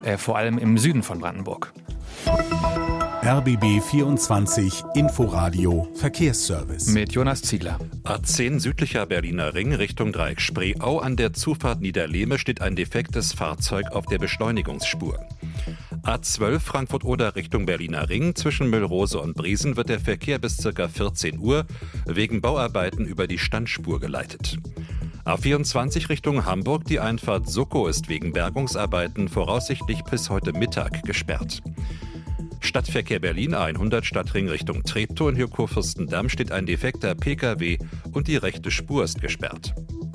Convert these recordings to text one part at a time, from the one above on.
vor allem im Süden von Brandenburg. RBB 24 Inforadio Verkehrsservice. Mit Jonas Ziegler. A10 südlicher Berliner Ring Richtung Dreieck Spreeau. An der Zufahrt Niederlehme steht ein defektes Fahrzeug auf der Beschleunigungsspur. A12 Frankfurt-Oder Richtung Berliner Ring. Zwischen Müllrose und Briesen wird der Verkehr bis ca. 14 Uhr wegen Bauarbeiten über die Standspur geleitet. A24 Richtung Hamburg. Die Einfahrt Suckow ist wegen Bergungsarbeiten voraussichtlich bis heute Mittag gesperrt. Stadtverkehr Berlin A100 Stadtring Richtung Treptow. In Kurfürstendamm steht ein defekter Pkw und die rechte Spur ist gesperrt.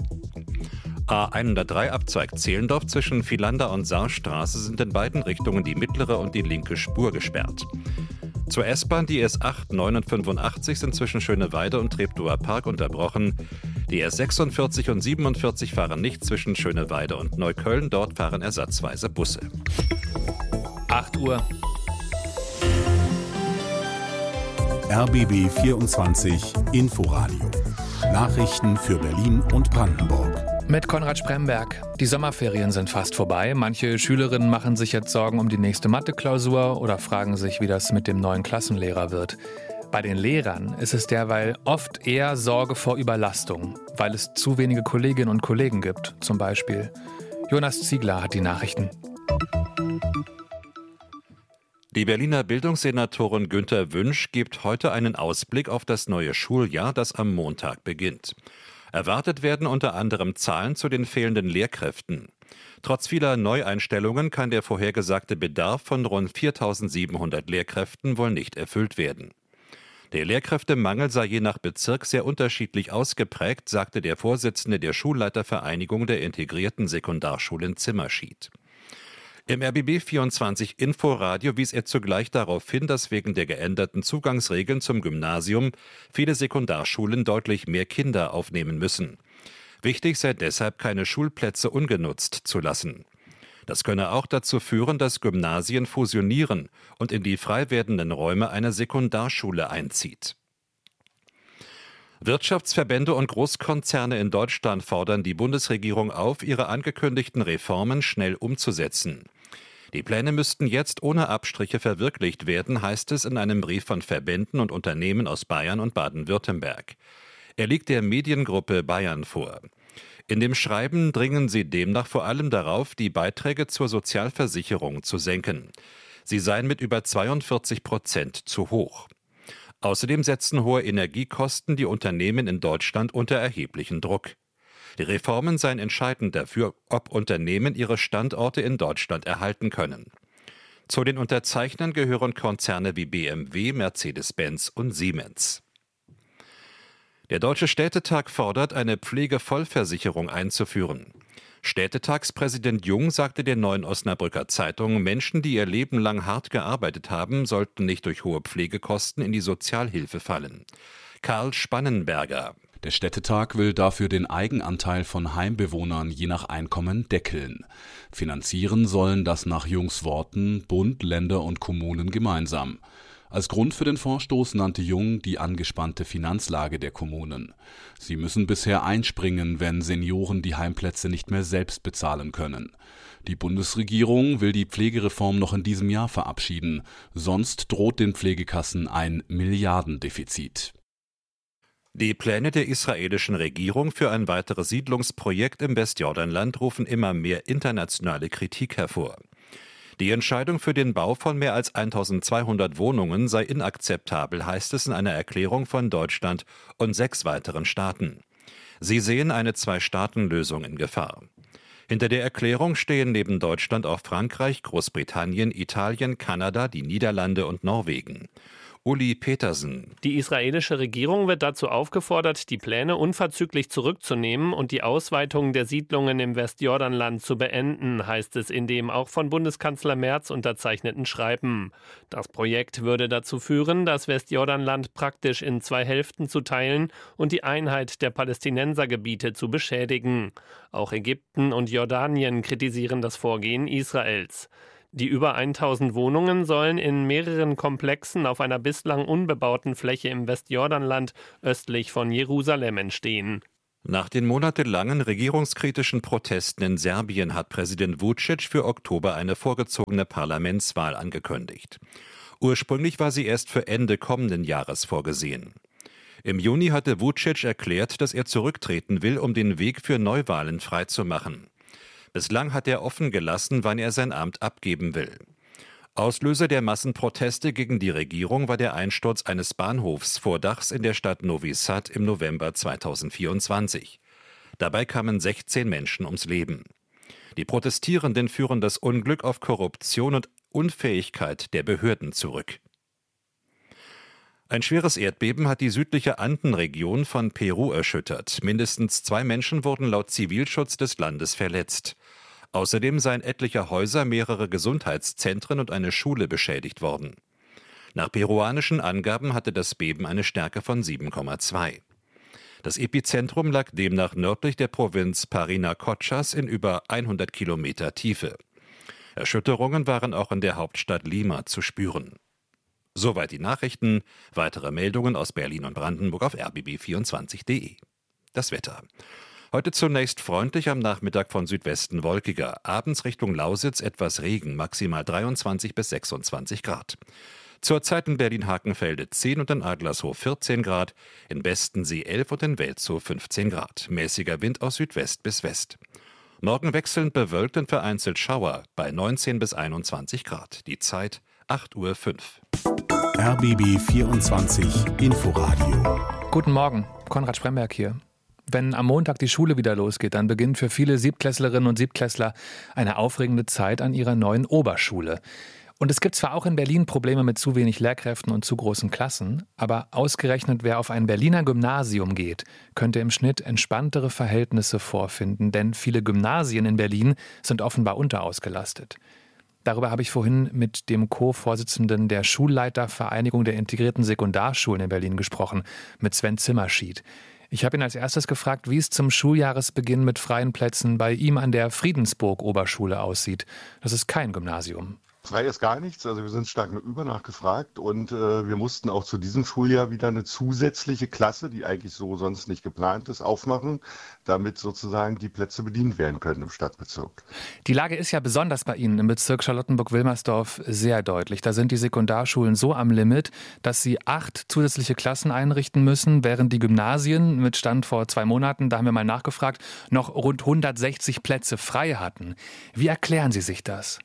A103 Abzweig Zehlendorf zwischen Vielander und Saarstraße sind in beiden Richtungen die mittlere und die linke Spur gesperrt. Zur S-Bahn die S8, 9 und 85 sind zwischen Schöneweide und Treptower Park unterbrochen. Die S46 und 47 fahren nicht zwischen Schöneweide und Neukölln. Dort fahren ersatzweise Busse. 8 Uhr. RBB 24 Inforadio. Nachrichten für Berlin und Brandenburg. Mit Konrad Spremberg. Die Sommerferien sind fast vorbei. Manche Schülerinnen machen sich jetzt Sorgen um die nächste Mathe-Klausur oder fragen sich, wie das mit dem neuen Klassenlehrer wird. Bei den Lehrern ist es derweil oft eher Sorge vor Überlastung, weil es zu wenige Kolleginnen und Kollegen gibt, zum Beispiel. Jonas Ziegler hat die Nachrichten. Die Berliner Bildungssenatorin Günther Wünsch gibt heute einen Ausblick auf das neue Schuljahr, das am Montag beginnt. Erwartet werden unter anderem Zahlen zu den fehlenden Lehrkräften. Trotz vieler Neueinstellungen kann der vorhergesagte Bedarf von rund 4.700 Lehrkräften wohl nicht erfüllt werden. Der Lehrkräftemangel sei je nach Bezirk sehr unterschiedlich ausgeprägt, sagte der Vorsitzende der Schulleitervereinigung der integrierten Sekundarschulen Zimmerschied. Im RBB 24 Inforadio wies er zugleich darauf hin, dass wegen der geänderten Zugangsregeln zum Gymnasium viele Sekundarschulen deutlich mehr Kinder aufnehmen müssen. Wichtig sei deshalb, keine Schulplätze ungenutzt zu lassen. Das könne auch dazu führen, dass Gymnasien fusionieren und in die frei werdenden Räume eine Sekundarschule einzieht. Wirtschaftsverbände und Großkonzerne in Deutschland fordern die Bundesregierung auf, ihre angekündigten Reformen schnell umzusetzen. Die Pläne müssten jetzt ohne Abstriche verwirklicht werden, heißt es in einem Brief von Verbänden und Unternehmen aus Bayern und Baden-Württemberg. Er liegt der Mediengruppe Bayern vor. In dem Schreiben dringen sie demnach vor allem darauf, die Beiträge zur Sozialversicherung zu senken. Sie seien mit über 42% zu hoch. Außerdem setzen hohe Energiekosten die Unternehmen in Deutschland unter erheblichen Druck. Die Reformen seien entscheidend dafür, ob Unternehmen ihre Standorte in Deutschland erhalten können. Zu den Unterzeichnern gehören Konzerne wie BMW, Mercedes-Benz und Siemens. Der Deutsche Städtetag fordert, eine Pflegevollversicherung einzuführen. Städtetagspräsident Jung sagte der Neuen Osnabrücker Zeitung, Menschen, die ihr Leben lang hart gearbeitet haben, sollten nicht durch hohe Pflegekosten in die Sozialhilfe fallen. Karl Spannenberger. Der Städtetag will dafür den Eigenanteil von Heimbewohnern je nach Einkommen deckeln. Finanzieren sollen das nach Jungs Worten Bund, Länder und Kommunen gemeinsam. Als Grund für den Vorstoß nannte Jung die angespannte Finanzlage der Kommunen. Sie müssen bisher einspringen, wenn Senioren die Heimplätze nicht mehr selbst bezahlen können. Die Bundesregierung will die Pflegereform noch in diesem Jahr verabschieden, sonst droht den Pflegekassen ein Milliardendefizit. Die Pläne der israelischen Regierung für ein weiteres Siedlungsprojekt im Westjordanland rufen immer mehr internationale Kritik hervor. Die Entscheidung für den Bau von mehr als 1.200 Wohnungen sei inakzeptabel, heißt es in einer Erklärung von Deutschland und 6 weiteren Staaten. Sie sehen eine Zwei-Staaten-Lösung in Gefahr. Hinter der Erklärung stehen neben Deutschland auch Frankreich, Großbritannien, Italien, Kanada, die Niederlande und Norwegen. Uli Petersen. Die israelische Regierung wird dazu aufgefordert, die Pläne unverzüglich zurückzunehmen und die Ausweitung der Siedlungen im Westjordanland zu beenden, heißt es in dem auch von Bundeskanzler Merz unterzeichneten Schreiben. Das Projekt würde dazu führen, das Westjordanland praktisch in 2 Hälften zu teilen und die Einheit der Palästinensergebiete zu beschädigen. Auch Ägypten und Jordanien kritisieren das Vorgehen Israels. Die über 1.000 Wohnungen sollen in mehreren Komplexen auf einer bislang unbebauten Fläche im Westjordanland östlich von Jerusalem entstehen. Nach den monatelangen regierungskritischen Protesten in Serbien hat Präsident Vučić für Oktober eine vorgezogene Parlamentswahl angekündigt. Ursprünglich war sie erst für Ende kommenden Jahres vorgesehen. Im Juni hatte Vučić erklärt, dass er zurücktreten will, um den Weg für Neuwahlen freizumachen. Bislang hat er offen gelassen, wann er sein Amt abgeben will. Auslöser der Massenproteste gegen die Regierung war der Einsturz eines Bahnhofsvordachs in der Stadt Novi Sad im November 2024. Dabei kamen 16 Menschen ums Leben. Die Protestierenden führen das Unglück auf Korruption und Unfähigkeit der Behörden zurück. Ein schweres Erdbeben hat die südliche Andenregion von Peru erschüttert. Mindestens 2 Menschen wurden laut Zivilschutz des Landes verletzt. Außerdem seien etliche Häuser, mehrere Gesundheitszentren und eine Schule beschädigt worden. Nach peruanischen Angaben hatte das Beben eine Stärke von 7,2. Das Epizentrum lag demnach nördlich der Provinz Parinacotchas in über 100 Kilometer Tiefe. Erschütterungen waren auch in der Hauptstadt Lima zu spüren. Soweit die Nachrichten. Weitere Meldungen aus Berlin und Brandenburg auf rbb24.de. Das Wetter. Heute zunächst freundlich, am Nachmittag von Südwesten wolkiger. Abends Richtung Lausitz etwas Regen, maximal 23 bis 26 Grad. Zurzeit in Berlin-Hakenfelde 10 und in Adlershof 14 Grad, in Bestensee 11 und in Welzow 15 Grad. Mäßiger Wind aus Südwest bis West. Morgen wechselnd bewölkt und vereinzelt Schauer bei 19 bis 21 Grad. Die Zeit 8:05 Uhr. RBB 24 Inforadio. Guten Morgen, Konrad Spremberg hier. Wenn am Montag die Schule wieder losgeht, dann beginnt für viele Siebtklässlerinnen und Siebtklässler eine aufregende Zeit an ihrer neuen Oberschule. Und es gibt zwar auch in Berlin Probleme mit zu wenig Lehrkräften und zu großen Klassen, aber ausgerechnet wer auf ein Berliner Gymnasium geht, könnte im Schnitt entspanntere Verhältnisse vorfinden, denn viele Gymnasien in Berlin sind offenbar unterausgelastet. Darüber habe ich vorhin mit dem Co-Vorsitzenden der Schulleitervereinigung der integrierten Sekundarschulen in Berlin gesprochen, mit Sven Zimmerschied. Ich habe ihn als erstes gefragt, wie es zum Schuljahresbeginn mit freien Plätzen bei ihm an der Friedensburg-Oberschule aussieht. Das ist kein Gymnasium. Frei ist gar nichts, also wir sind stark nachgefragt und wir mussten auch zu diesem Schuljahr wieder eine zusätzliche Klasse, die eigentlich so sonst nicht geplant ist, aufmachen, damit sozusagen die Plätze bedient werden können im Stadtbezirk. Die Lage ist ja besonders bei Ihnen im Bezirk Charlottenburg-Wilmersdorf sehr deutlich. Da sind die Sekundarschulen so am Limit, dass sie 8 zusätzliche Klassen einrichten müssen, während die Gymnasien mit Stand vor 2 Monaten, da haben wir mal nachgefragt, noch rund 160 Plätze frei hatten. Wie erklären Sie sich das?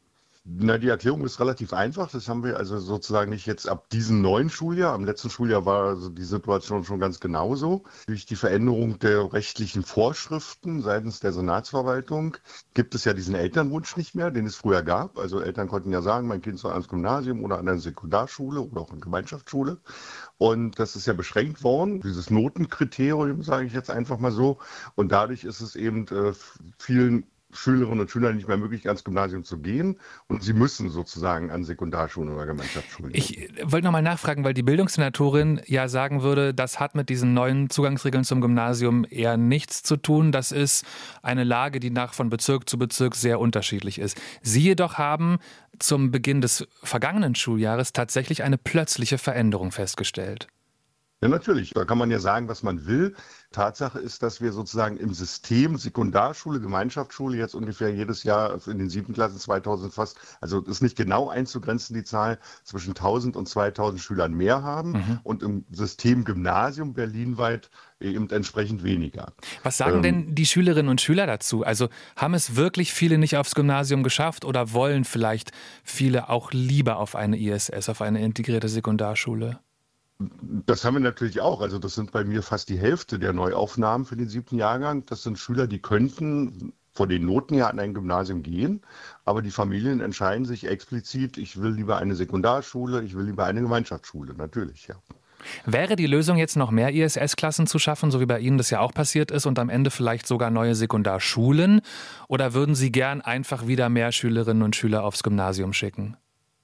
Na, die Erklärung ist relativ einfach. Das haben wir also sozusagen nicht jetzt ab diesem neuen Schuljahr. Am letzten Schuljahr war also die Situation schon ganz genauso. Durch die Veränderung der rechtlichen Vorschriften seitens der Senatsverwaltung gibt es ja diesen Elternwunsch nicht mehr, den es früher gab. Also Eltern konnten ja sagen, mein Kind soll ans Gymnasium oder an eine Sekundarschule oder auch eine Gemeinschaftsschule. Und das ist ja beschränkt worden, dieses Notenkriterium, sage ich jetzt einfach mal so. Und dadurch ist es eben vielen Schülerinnen und Schülern nicht mehr möglich, ans Gymnasium zu gehen und sie müssen sozusagen an Sekundarschulen oder Gemeinschaftsschulen gehen. Ich wollte nochmal nachfragen, weil die Bildungssenatorin ja sagen würde, das hat mit diesen neuen Zugangsregeln zum Gymnasium eher nichts zu tun. Das ist eine Lage, die von Bezirk zu Bezirk sehr unterschiedlich ist. Sie jedoch haben zum Beginn des vergangenen Schuljahres tatsächlich eine plötzliche Veränderung festgestellt. Ja, natürlich. Da kann man ja sagen, was man will. Tatsache ist, dass wir sozusagen im System Sekundarschule, Gemeinschaftsschule jetzt ungefähr jedes Jahr in den 7. Klassen 2000 fast, also ist nicht genau einzugrenzen, die Zahl, zwischen 1000 und 2000 Schülern mehr haben und im System Gymnasium berlinweit eben entsprechend weniger. Was sagen denn die Schülerinnen und Schüler dazu? Also haben es wirklich viele nicht aufs Gymnasium geschafft oder wollen vielleicht viele auch lieber auf eine ISS, auf eine integrierte Sekundarschule? Das haben wir natürlich auch. Also das sind bei mir fast die Hälfte der Neuaufnahmen für den 7. Jahrgang. Das sind Schüler, die könnten vor den Noten her an ein Gymnasium gehen, aber die Familien entscheiden sich explizit, ich will lieber eine Sekundarschule, ich will lieber eine Gemeinschaftsschule, natürlich, ja. Wäre die Lösung jetzt noch mehr ISS-Klassen zu schaffen, so wie bei Ihnen das ja auch passiert ist, und am Ende vielleicht sogar neue Sekundarschulen? Oder würden Sie gern einfach wieder mehr Schülerinnen und Schüler aufs Gymnasium schicken?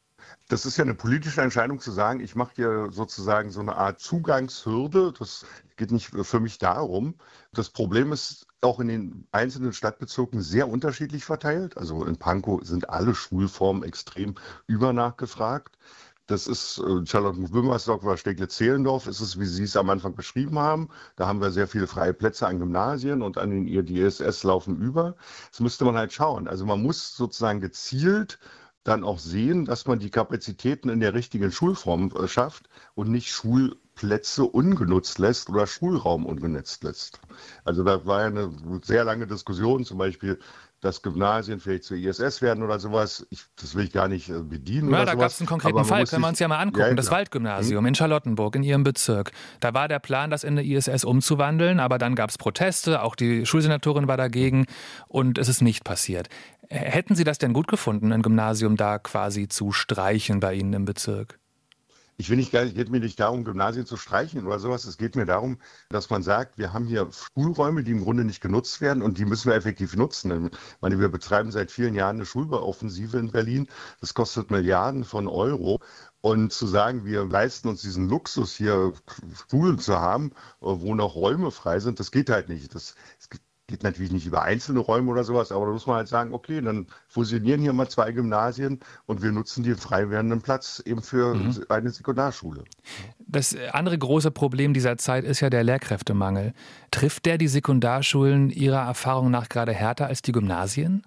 Das ist ja eine politische Entscheidung zu sagen, ich mache hier sozusagen so eine Art Zugangshürde. Das geht nicht für mich darum. Das Problem ist auch in den einzelnen Stadtbezirken sehr unterschiedlich verteilt. Also in Pankow sind alle Schulformen extrem übernachgefragt. Das ist Charlottenburg-Wilmersdorf oder Steglitz-Zehlendorf, ist es, wie Sie es am Anfang beschrieben haben. Da haben wir sehr viele freie Plätze an Gymnasien und an die ISS laufen über. Das müsste man halt schauen. Also man muss sozusagen gezielt dann auch sehen, dass man die Kapazitäten in der richtigen Schulform schafft und nicht Schulplätze ungenutzt lässt oder Schulraum ungenutzt lässt. Also da war ja eine sehr lange Diskussion, zum Beispiel, dass Gymnasien vielleicht zur ISS werden oder sowas. Das will ich gar nicht bedienen. Ja, oder da gab es einen konkreten Fall, können wir uns ja mal angucken. Ja, das Waldgymnasium in Charlottenburg, in Ihrem Bezirk. Da war der Plan, das in eine ISS umzuwandeln, aber dann gab es Proteste, auch die Schulsenatorin war dagegen und es ist nicht passiert. Hätten Sie das denn gut gefunden, ein Gymnasium da quasi zu streichen bei Ihnen im Bezirk? Es geht mir nicht darum, Gymnasien zu streichen oder sowas. Es geht mir darum, dass man sagt, wir haben hier Schulräume, die im Grunde nicht genutzt werden und die müssen wir effektiv nutzen. Ich meine, wir betreiben seit vielen Jahren eine Schulbauoffensive in Berlin. Das kostet Milliarden von Euro. Und zu sagen, wir leisten uns diesen Luxus, hier Schulen zu haben, wo noch Räume frei sind, das geht halt nicht. Es geht natürlich nicht über einzelne Räume oder sowas, aber da muss man halt sagen, okay, dann fusionieren hier mal 2 Gymnasien und wir nutzen den frei werdenden Platz eben für eine Sekundarschule. Das andere große Problem dieser Zeit ist ja der Lehrkräftemangel. Trifft der die Sekundarschulen Ihrer Erfahrung nach gerade härter als die Gymnasien?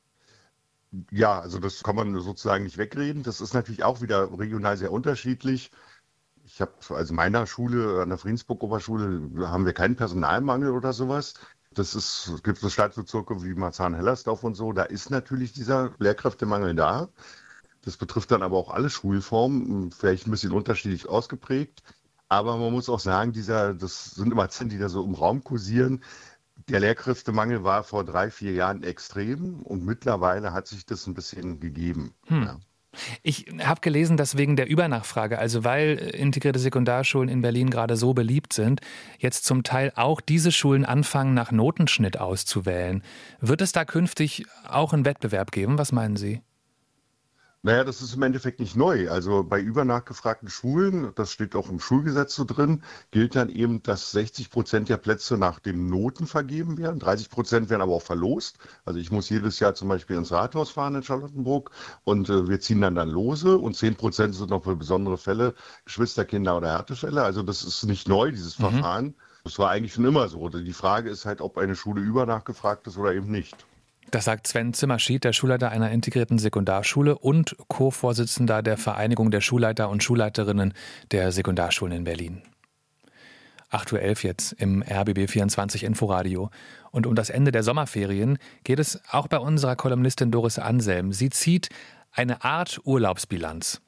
Ja, also das kann man sozusagen nicht wegreden. Das ist natürlich auch wieder regional sehr unterschiedlich. Ich habe also meiner Schule, an der Friedensburg-Oberschule, haben wir keinen Personalmangel oder sowas. Es gibt so Stadtbezirke wie Marzahn-Hellersdorf und so, da ist natürlich dieser Lehrkräftemangel da. Das betrifft dann aber auch alle Schulformen, vielleicht ein bisschen unterschiedlich ausgeprägt. Aber man muss auch sagen, das sind immer Zahlen, die da so im Raum kursieren. Der Lehrkräftemangel war vor 3-4 Jahren extrem und mittlerweile hat sich das ein bisschen gegeben. Ja. Ich habe gelesen, dass wegen der Übernachfrage, also weil integrierte Sekundarschulen in Berlin gerade so beliebt sind, jetzt zum Teil auch diese Schulen anfangen, nach Notenschnitt auszuwählen. Wird es da künftig auch einen Wettbewerb geben? Was meinen Sie? Naja, das ist im Endeffekt nicht neu. Also bei übernachgefragten Schulen, das steht auch im Schulgesetz so drin, gilt dann eben, dass 60% der Plätze nach den Noten vergeben werden. 30% werden aber auch verlost. Also ich muss jedes Jahr zum Beispiel ins Rathaus fahren in Charlottenburg und wir ziehen dann Lose und 10% sind noch für besondere Fälle, Geschwisterkinder oder Härtefälle. Also das ist nicht neu, dieses Verfahren. Das war eigentlich schon immer so. Die Frage ist halt, ob eine Schule übernachgefragt ist oder eben nicht. Das sagt Sven Zimmerschied, der Schulleiter einer integrierten Sekundarschule und Co-Vorsitzender der Vereinigung der Schulleiter und Schulleiterinnen der Sekundarschulen in Berlin. 8:11 Uhr jetzt im RBB 24 Inforadio. Und um das Ende der Sommerferien geht es auch bei unserer Kolumnistin Doris Anselm. Sie zieht eine Art Urlaubsbilanz.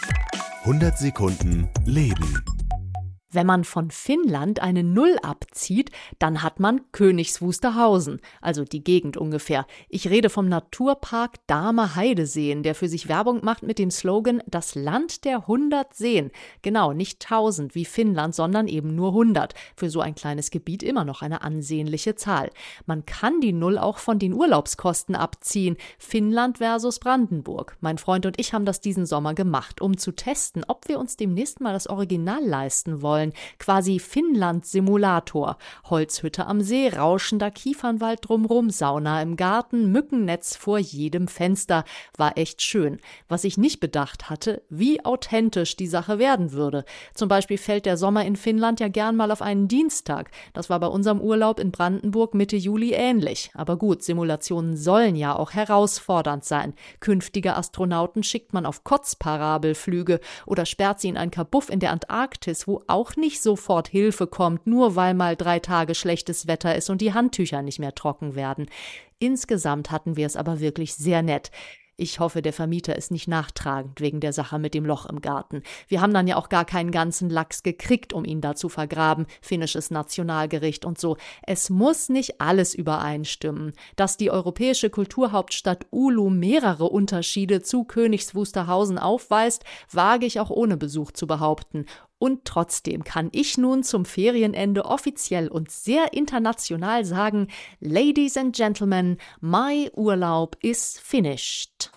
100 Sekunden Leben. Wenn man von Finnland eine 0 abzieht, dann hat man Königs Wusterhausen, also die Gegend ungefähr. Ich rede vom Naturpark Dahme-Heideseen, der für sich Werbung macht mit dem Slogan Das Land der 100 Seen. Genau, nicht 1000 wie Finnland, sondern eben nur 100. Für so ein kleines Gebiet immer noch eine ansehnliche Zahl. Man kann die 0 auch von den Urlaubskosten abziehen. Finnland versus Brandenburg. Mein Freund und ich haben das diesen Sommer gemacht, um zu testen, ob wir uns demnächst mal das Original leisten wollen. Quasi Finnland-Simulator. Holzhütte am See, rauschender Kiefernwald drumrum, Sauna im Garten, Mückennetz vor jedem Fenster. War echt schön. Was ich nicht bedacht hatte, wie authentisch die Sache werden würde. Zum Beispiel fällt der Sommer in Finnland ja gern mal auf einen Dienstag. Das war bei unserem Urlaub in Brandenburg Mitte Juli ähnlich. Aber gut, Simulationen sollen ja auch herausfordernd sein. Künftige Astronauten schickt man auf Kotzparabelflüge oder sperrt sie in ein Kabuff in der Antarktis, wo auch nicht sofort Hilfe kommt, nur weil mal 3 Tage schlechtes Wetter ist und die Handtücher nicht mehr trocken werden. Insgesamt hatten wir es aber wirklich sehr nett. Ich hoffe, der Vermieter ist nicht nachtragend wegen der Sache mit dem Loch im Garten. Wir haben dann ja auch gar keinen ganzen Lachs gekriegt, um ihn da zu vergraben. Finnisches Nationalgericht und so. Es muss nicht alles übereinstimmen. Dass die europäische Kulturhauptstadt Oulu mehrere Unterschiede zu Königs Wusterhausen aufweist, wage ich auch ohne Besuch zu behaupten. Und trotzdem kann ich nun zum Ferienende offiziell und sehr international sagen, Ladies and Gentlemen, my Urlaub is finished.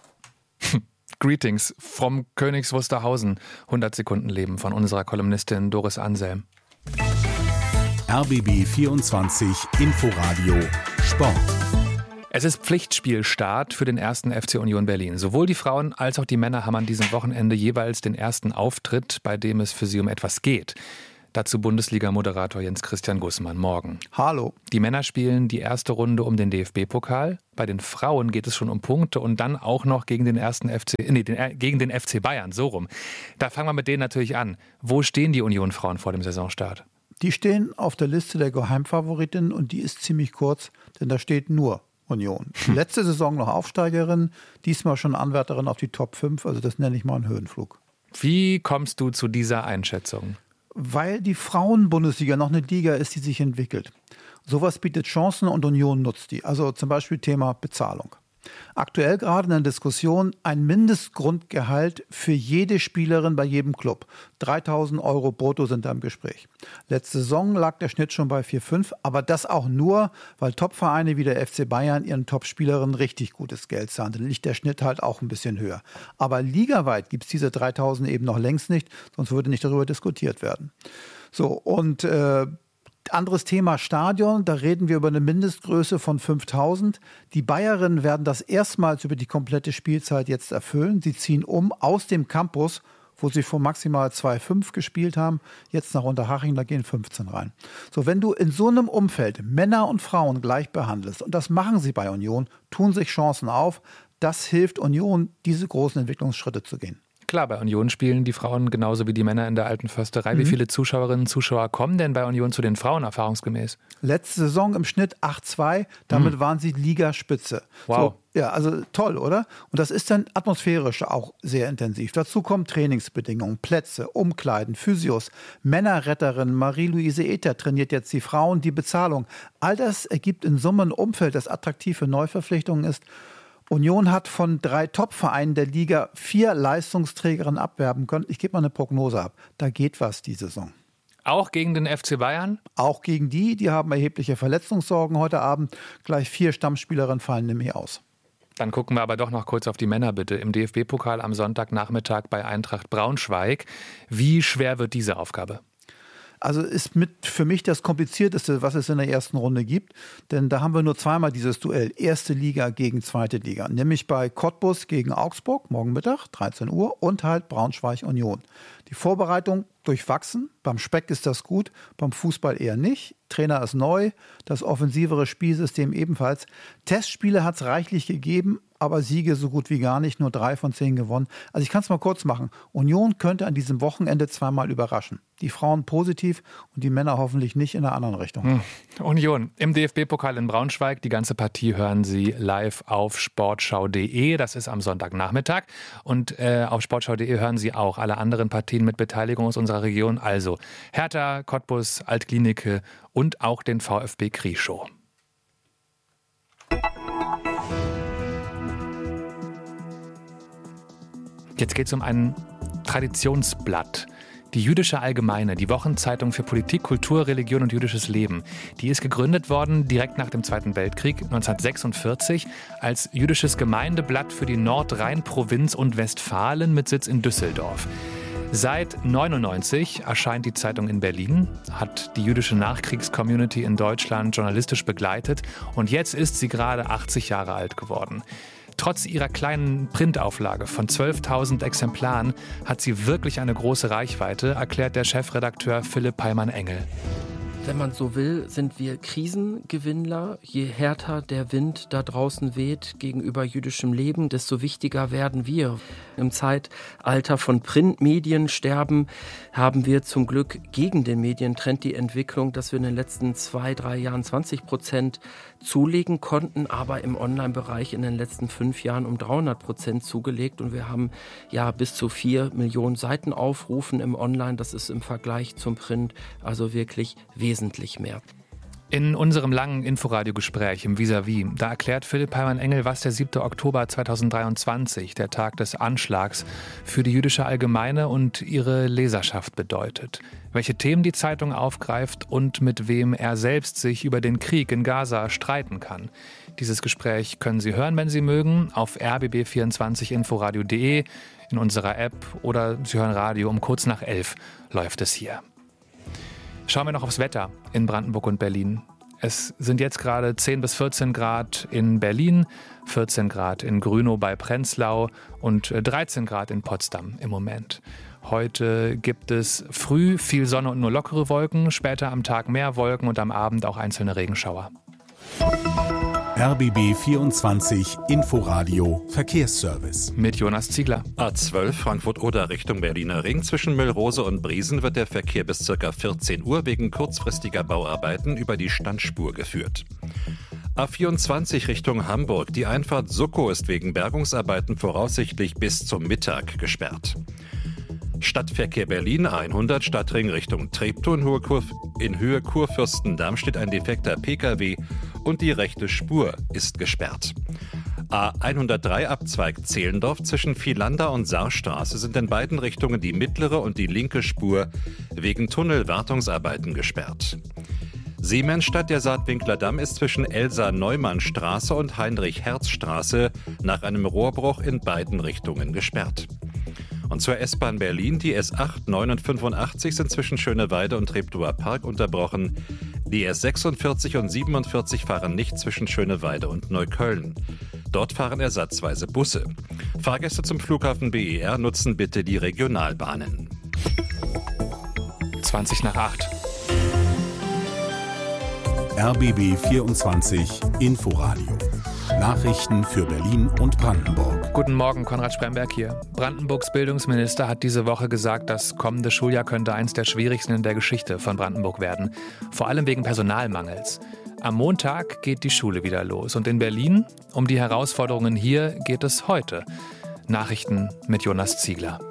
Greetings vom Königs Wusterhausen. 100 Sekunden Leben von unserer Kolumnistin Doris Anselm. RBB 24 Inforadio Sport. Es ist Pflichtspielstart für den 1. FC Union Berlin. Sowohl die Frauen als auch die Männer haben an diesem Wochenende jeweils den ersten Auftritt, bei dem es für sie um etwas geht. Dazu Bundesliga-Moderator Jens-Christian Gußmann. Morgen. Hallo. Die Männer spielen die erste Runde um den DFB-Pokal. Bei den Frauen geht es schon um Punkte und dann auch noch gegen den gegen den FC Bayern, so rum. Da fangen wir mit denen natürlich an. Wo stehen die Union-Frauen vor dem Saisonstart? Die stehen auf der Liste der Geheimfavoriten und die ist ziemlich kurz, denn da steht nur Union. Letzte Saison noch Aufsteigerin, diesmal schon Anwärterin auf die Top 5, also das nenne ich mal einen Höhenflug. Wie kommst du zu dieser Einschätzung? Weil die Frauen-Bundesliga noch eine Liga ist, die sich entwickelt. Sowas bietet Chancen und Union nutzt die. Also zum Beispiel Thema Bezahlung. Aktuell gerade in der Diskussion ein Mindestgrundgehalt für jede Spielerin bei jedem Club. 3.000 € brutto sind da im Gespräch. Letzte Saison lag der Schnitt schon bei 4,5, aber das auch nur, weil Topvereine wie der FC Bayern ihren Topspielerinnen richtig gutes Geld zahlen. Dann liegt der Schnitt halt auch ein bisschen höher. Aber ligaweit gibt es diese 3.000 eben noch längst nicht, sonst würde nicht darüber diskutiert werden. So, und anderes Thema Stadion, da reden wir über eine Mindestgröße von 5.000. Die Bayerinnen werden das erstmals über die komplette Spielzeit jetzt erfüllen. Sie ziehen um aus dem Campus, wo sie vor maximal 2,5 gespielt haben, jetzt nach Unterhaching, da gehen 15 rein. So, wenn du in so einem Umfeld Männer und Frauen gleich behandelst, und das machen sie bei Union, tun sich Chancen auf, das hilft Union, diese großen Entwicklungsschritte zu gehen. Klar, bei Union spielen die Frauen genauso wie die Männer in der alten Försterei. Wie viele Zuschauerinnen und Zuschauer kommen denn bei Union zu den Frauen erfahrungsgemäß? Letzte Saison im Schnitt 8,2, damit waren sie Ligaspitze. Wow. So, ja, also toll, oder? Und das ist dann atmosphärisch auch sehr intensiv. Dazu kommen Trainingsbedingungen, Plätze, Umkleiden, Physios, Männerretterin Marie-Louise Ether trainiert jetzt die Frauen, die Bezahlung. All das ergibt in Summe ein Umfeld, das attraktiv für Neuverpflichtungen ist. Union hat von 3 Top-Vereinen der Liga 4 Leistungsträgerinnen abwerben können. Ich gebe mal eine Prognose ab. Da geht was die Saison. Auch gegen den FC Bayern? Auch gegen die haben erhebliche Verletzungssorgen heute Abend. Gleich 4 Stammspielerinnen fallen nämlich aus. Dann gucken wir aber doch noch kurz auf die Männer bitte. Im DFB-Pokal am Sonntagnachmittag bei Eintracht Braunschweig. Wie schwer wird diese Aufgabe? Also ist für mich das Komplizierteste, was es in der ersten Runde gibt. Denn da haben wir nur zweimal dieses Duell. Erste Liga gegen zweite Liga. Nämlich bei Cottbus gegen Augsburg, morgen Mittag, 13 Uhr. Und halt Braunschweig Union. Die Vorbereitung durchwachsen. Beim Speck ist das gut, beim Fußball eher nicht. Trainer ist neu, das offensivere Spielsystem ebenfalls. Testspiele hat es reichlich gegeben, aber Siege so gut wie gar nicht, nur 3 von 10 gewonnen. Also ich kann es mal kurz machen. Union könnte an diesem Wochenende zweimal überraschen. Die Frauen positiv und die Männer hoffentlich nicht in der anderen Richtung. Union im DFB-Pokal in Braunschweig. Die ganze Partie hören Sie live auf sportschau.de. Das ist am Sonntagnachmittag. Und auf sportschau.de hören Sie auch alle anderen Partien mit Beteiligung aus unserer Region. Also Hertha, Cottbus, Altklinike und auch den VfB Krieschow. Jetzt geht es um ein Traditionsblatt. Die Jüdische Allgemeine, die Wochenzeitung für Politik, Kultur, Religion und jüdisches Leben. Die ist gegründet worden direkt nach dem Zweiten Weltkrieg 1946 als jüdisches Gemeindeblatt für die Nordrhein-Provinz und Westfalen mit Sitz in Düsseldorf. Seit 1999 erscheint die Zeitung in Berlin, hat die jüdische Nachkriegscommunity in Deutschland journalistisch begleitet und jetzt ist sie gerade 80 Jahre alt geworden. Trotz ihrer kleinen Printauflage von 12.000 Exemplaren hat sie wirklich eine große Reichweite, erklärt der Chefredakteur Philipp Peimann-Engel. Wenn man so will, sind wir Krisengewinnler. Je härter der Wind da draußen weht gegenüber jüdischem Leben, desto wichtiger werden wir. Im Zeitalter von Printmediensterben haben wir zum Glück gegen den Medientrend die Entwicklung, dass wir in den letzten 2-3 Jahren 20% zulegen konnten, aber im Online-Bereich in den letzten 5 Jahren um 300% zugelegt. Und wir haben ja bis zu 4 Millionen Seitenaufrufen im Online. Das ist im Vergleich zum Print also wirklich wesentlich mehr. In unserem langen Inforadio-Gespräch im Vis-à-vis, da erklärt Philipp Peimann-Engel, was der 7. Oktober 2023, der Tag des Anschlags, für die Jüdische Allgemeine und ihre Leserschaft bedeutet. Welche Themen die Zeitung aufgreift und mit wem er selbst sich über den Krieg in Gaza streiten kann. Dieses Gespräch können Sie hören, wenn Sie mögen, auf rbb24inforadio.de, in unserer App oder Sie hören Radio um kurz nach 11 läuft es hier. Schauen wir noch aufs Wetter in Brandenburg und Berlin. Es sind jetzt gerade 10 bis 14 Grad in Berlin, 14 Grad in Grünow bei Prenzlau und 13 Grad in Potsdam im Moment. Heute gibt es früh viel Sonne und nur lockere Wolken, später am Tag mehr Wolken und am Abend auch einzelne Regenschauer. RBB 24 Inforadio Verkehrsservice. Mit Jonas Ziegler. A12 Frankfurt-Oder Richtung Berliner Ring. Zwischen Müllrose und Briesen wird der Verkehr bis ca. 14 Uhr wegen kurzfristiger Bauarbeiten über die Standspur geführt. A24 Richtung Hamburg. Die Einfahrt Suckow ist wegen Bergungsarbeiten voraussichtlich bis zum Mittag gesperrt. Stadtverkehr Berlin A100 Stadtring Richtung Treptow in Höhe Kurfürstendamm steht ein defekter Pkw und die rechte Spur ist gesperrt. A103 Abzweig Zehlendorf zwischen Vielander und Saarstraße sind in beiden Richtungen die mittlere und die linke Spur wegen Tunnelwartungsarbeiten gesperrt. Siemensstadt der Saatwinkler Damm ist zwischen Elsa-Neumann-Straße und Heinrich-Herz-Straße nach einem Rohrbruch in beiden Richtungen gesperrt. Und zur S-Bahn Berlin, die S8, 9 und 85 sind zwischen Schöneweide und Treptower Park unterbrochen. Die S46 und 47 fahren nicht zwischen Schöneweide und Neukölln. Dort fahren ersatzweise Busse. Fahrgäste zum Flughafen BER nutzen bitte die Regionalbahnen. 7:20. RBB 24 Inforadio. Nachrichten für Berlin und Brandenburg. Guten Morgen, Konrad Spremberg hier. Brandenburgs Bildungsminister hat diese Woche gesagt, das kommende Schuljahr könnte eins der schwierigsten in der Geschichte von Brandenburg werden. Vor allem wegen Personalmangels. Am Montag geht die Schule wieder los. Und in Berlin, um die Herausforderungen hier, geht es heute. Nachrichten mit Jonas Ziegler.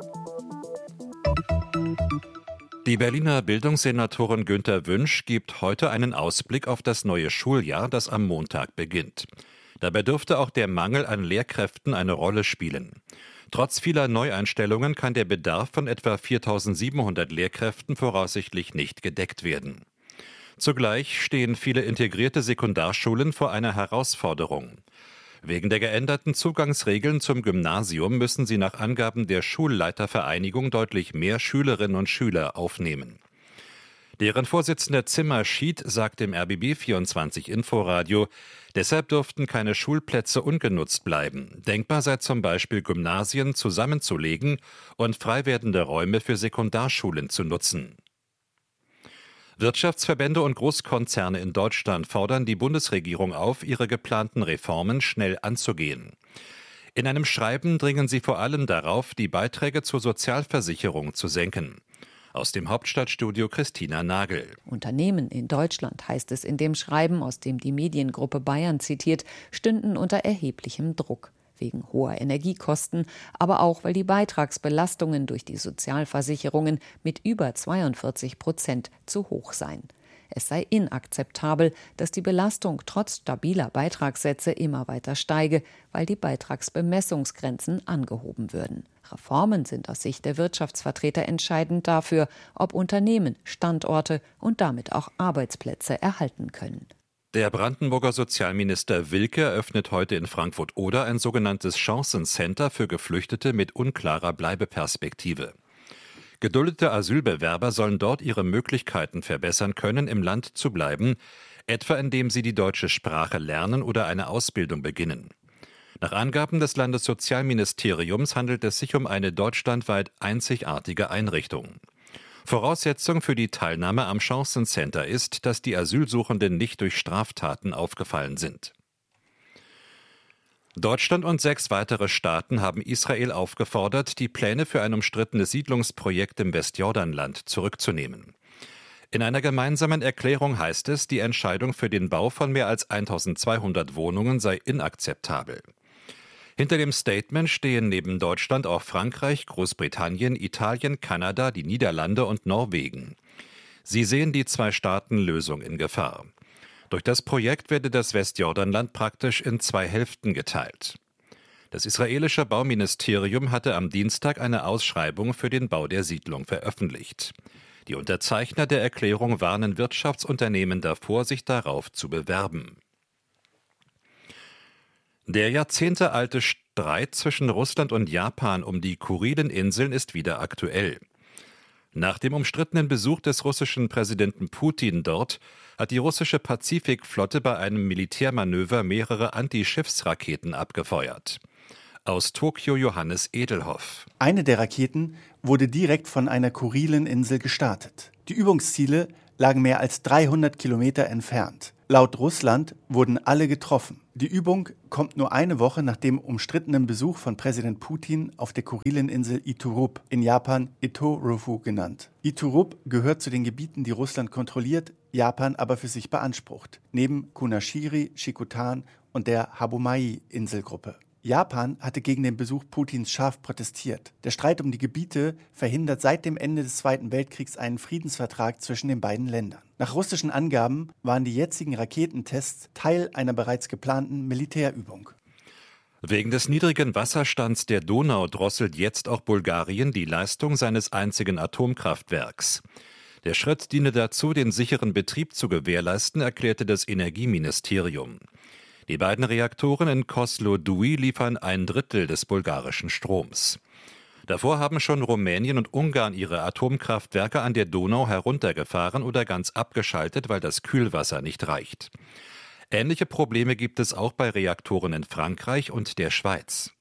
Die Berliner Bildungssenatorin Günter Wünsch gibt heute einen Ausblick auf das neue Schuljahr, das am Montag beginnt. Dabei dürfte auch der Mangel an Lehrkräften eine Rolle spielen. Trotz vieler Neueinstellungen kann der Bedarf von etwa 4.700 Lehrkräften voraussichtlich nicht gedeckt werden. Zugleich stehen viele integrierte Sekundarschulen vor einer Herausforderung. Wegen der geänderten Zugangsregeln zum Gymnasium müssen sie nach Angaben der Schulleitervereinigung deutlich mehr Schülerinnen und Schüler aufnehmen. Deren Vorsitzender Zimmer Schied sagt im RBB 24 Inforadio, deshalb dürften keine Schulplätze ungenutzt bleiben. Denkbar sei zum Beispiel, Gymnasien zusammenzulegen und frei werdende Räume für Sekundarschulen zu nutzen. Wirtschaftsverbände und Großkonzerne in Deutschland fordern die Bundesregierung auf, ihre geplanten Reformen schnell anzugehen. In einem Schreiben dringen sie vor allem darauf, die Beiträge zur Sozialversicherung zu senken. Aus dem Hauptstadtstudio Christina Nagel. Unternehmen in Deutschland, heißt es in dem Schreiben, aus dem die Mediengruppe Bayern zitiert, stünden unter erheblichem Druck. Wegen hoher Energiekosten, aber auch, weil die Beitragsbelastungen durch die Sozialversicherungen mit über 42% zu hoch seien. Es sei inakzeptabel, dass die Belastung trotz stabiler Beitragssätze immer weiter steige, weil die Beitragsbemessungsgrenzen angehoben würden. Reformen sind aus Sicht der Wirtschaftsvertreter entscheidend dafür, ob Unternehmen Standorte und damit auch Arbeitsplätze erhalten können. Der Brandenburger Sozialminister Wilke eröffnet heute in Frankfurt-Oder ein sogenanntes Chancencenter für Geflüchtete mit unklarer Bleibeperspektive. Geduldete Asylbewerber sollen dort ihre Möglichkeiten verbessern können, im Land zu bleiben, etwa indem sie die deutsche Sprache lernen oder eine Ausbildung beginnen. Nach Angaben des Landessozialministeriums handelt es sich um eine deutschlandweit einzigartige Einrichtung. Voraussetzung für die Teilnahme am Chancencenter ist, dass die Asylsuchenden nicht durch Straftaten aufgefallen sind. Deutschland und 6 weitere Staaten haben Israel aufgefordert, die Pläne für ein umstrittenes Siedlungsprojekt im Westjordanland zurückzunehmen. In einer gemeinsamen Erklärung heißt es, die Entscheidung für den Bau von mehr als 1.200 Wohnungen sei inakzeptabel. Hinter dem Statement stehen neben Deutschland auch Frankreich, Großbritannien, Italien, Kanada, die Niederlande und Norwegen. Sie sehen die Zwei-Staaten-Lösung in Gefahr. Durch das Projekt werde das Westjordanland praktisch in 2 Hälften geteilt. Das israelische Bauministerium hatte am Dienstag eine Ausschreibung für den Bau der Siedlung veröffentlicht. Die Unterzeichner der Erklärung warnen Wirtschaftsunternehmen davor, sich darauf zu bewerben. Der jahrzehntealte Streit zwischen Russland und Japan um die Kurileninseln ist wieder aktuell. Nach dem umstrittenen Besuch des russischen Präsidenten Putin dort hat die russische Pazifikflotte bei einem Militärmanöver mehrere Antischiffsraketen abgefeuert. Aus Tokio Johannes Edelhoff. Eine der Raketen wurde direkt von einer Kurilinsel gestartet. Die Übungsziele lagen mehr als 300 Kilometer entfernt. Laut Russland wurden alle getroffen. Die Übung kommt nur eine Woche nach dem umstrittenen Besuch von Präsident Putin auf der Kurilinsel Iturup, in Japan Itorufu genannt. Iturup gehört zu den Gebieten, die Russland kontrolliert, Japan aber für sich beansprucht, neben Kunashiri, Shikotan und der Habomai-Inselgruppe. Japan hatte gegen den Besuch Putins scharf protestiert. Der Streit um die Gebiete verhindert seit dem Ende des Zweiten Weltkriegs einen Friedensvertrag zwischen den beiden Ländern. Nach russischen Angaben waren die jetzigen Raketentests Teil einer bereits geplanten Militärübung. Wegen des niedrigen Wasserstands der Donau drosselt jetzt auch Bulgarien die Leistung seines einzigen Atomkraftwerks. Der Schritt diene dazu, den sicheren Betrieb zu gewährleisten, erklärte das Energieministerium. Die beiden Reaktoren in Kozloduy liefern 1/3 des bulgarischen Stroms. Davor haben schon Rumänien und Ungarn ihre Atomkraftwerke an der Donau heruntergefahren oder ganz abgeschaltet, weil das Kühlwasser nicht reicht. Ähnliche Probleme gibt es auch bei Reaktoren in Frankreich und der Schweiz.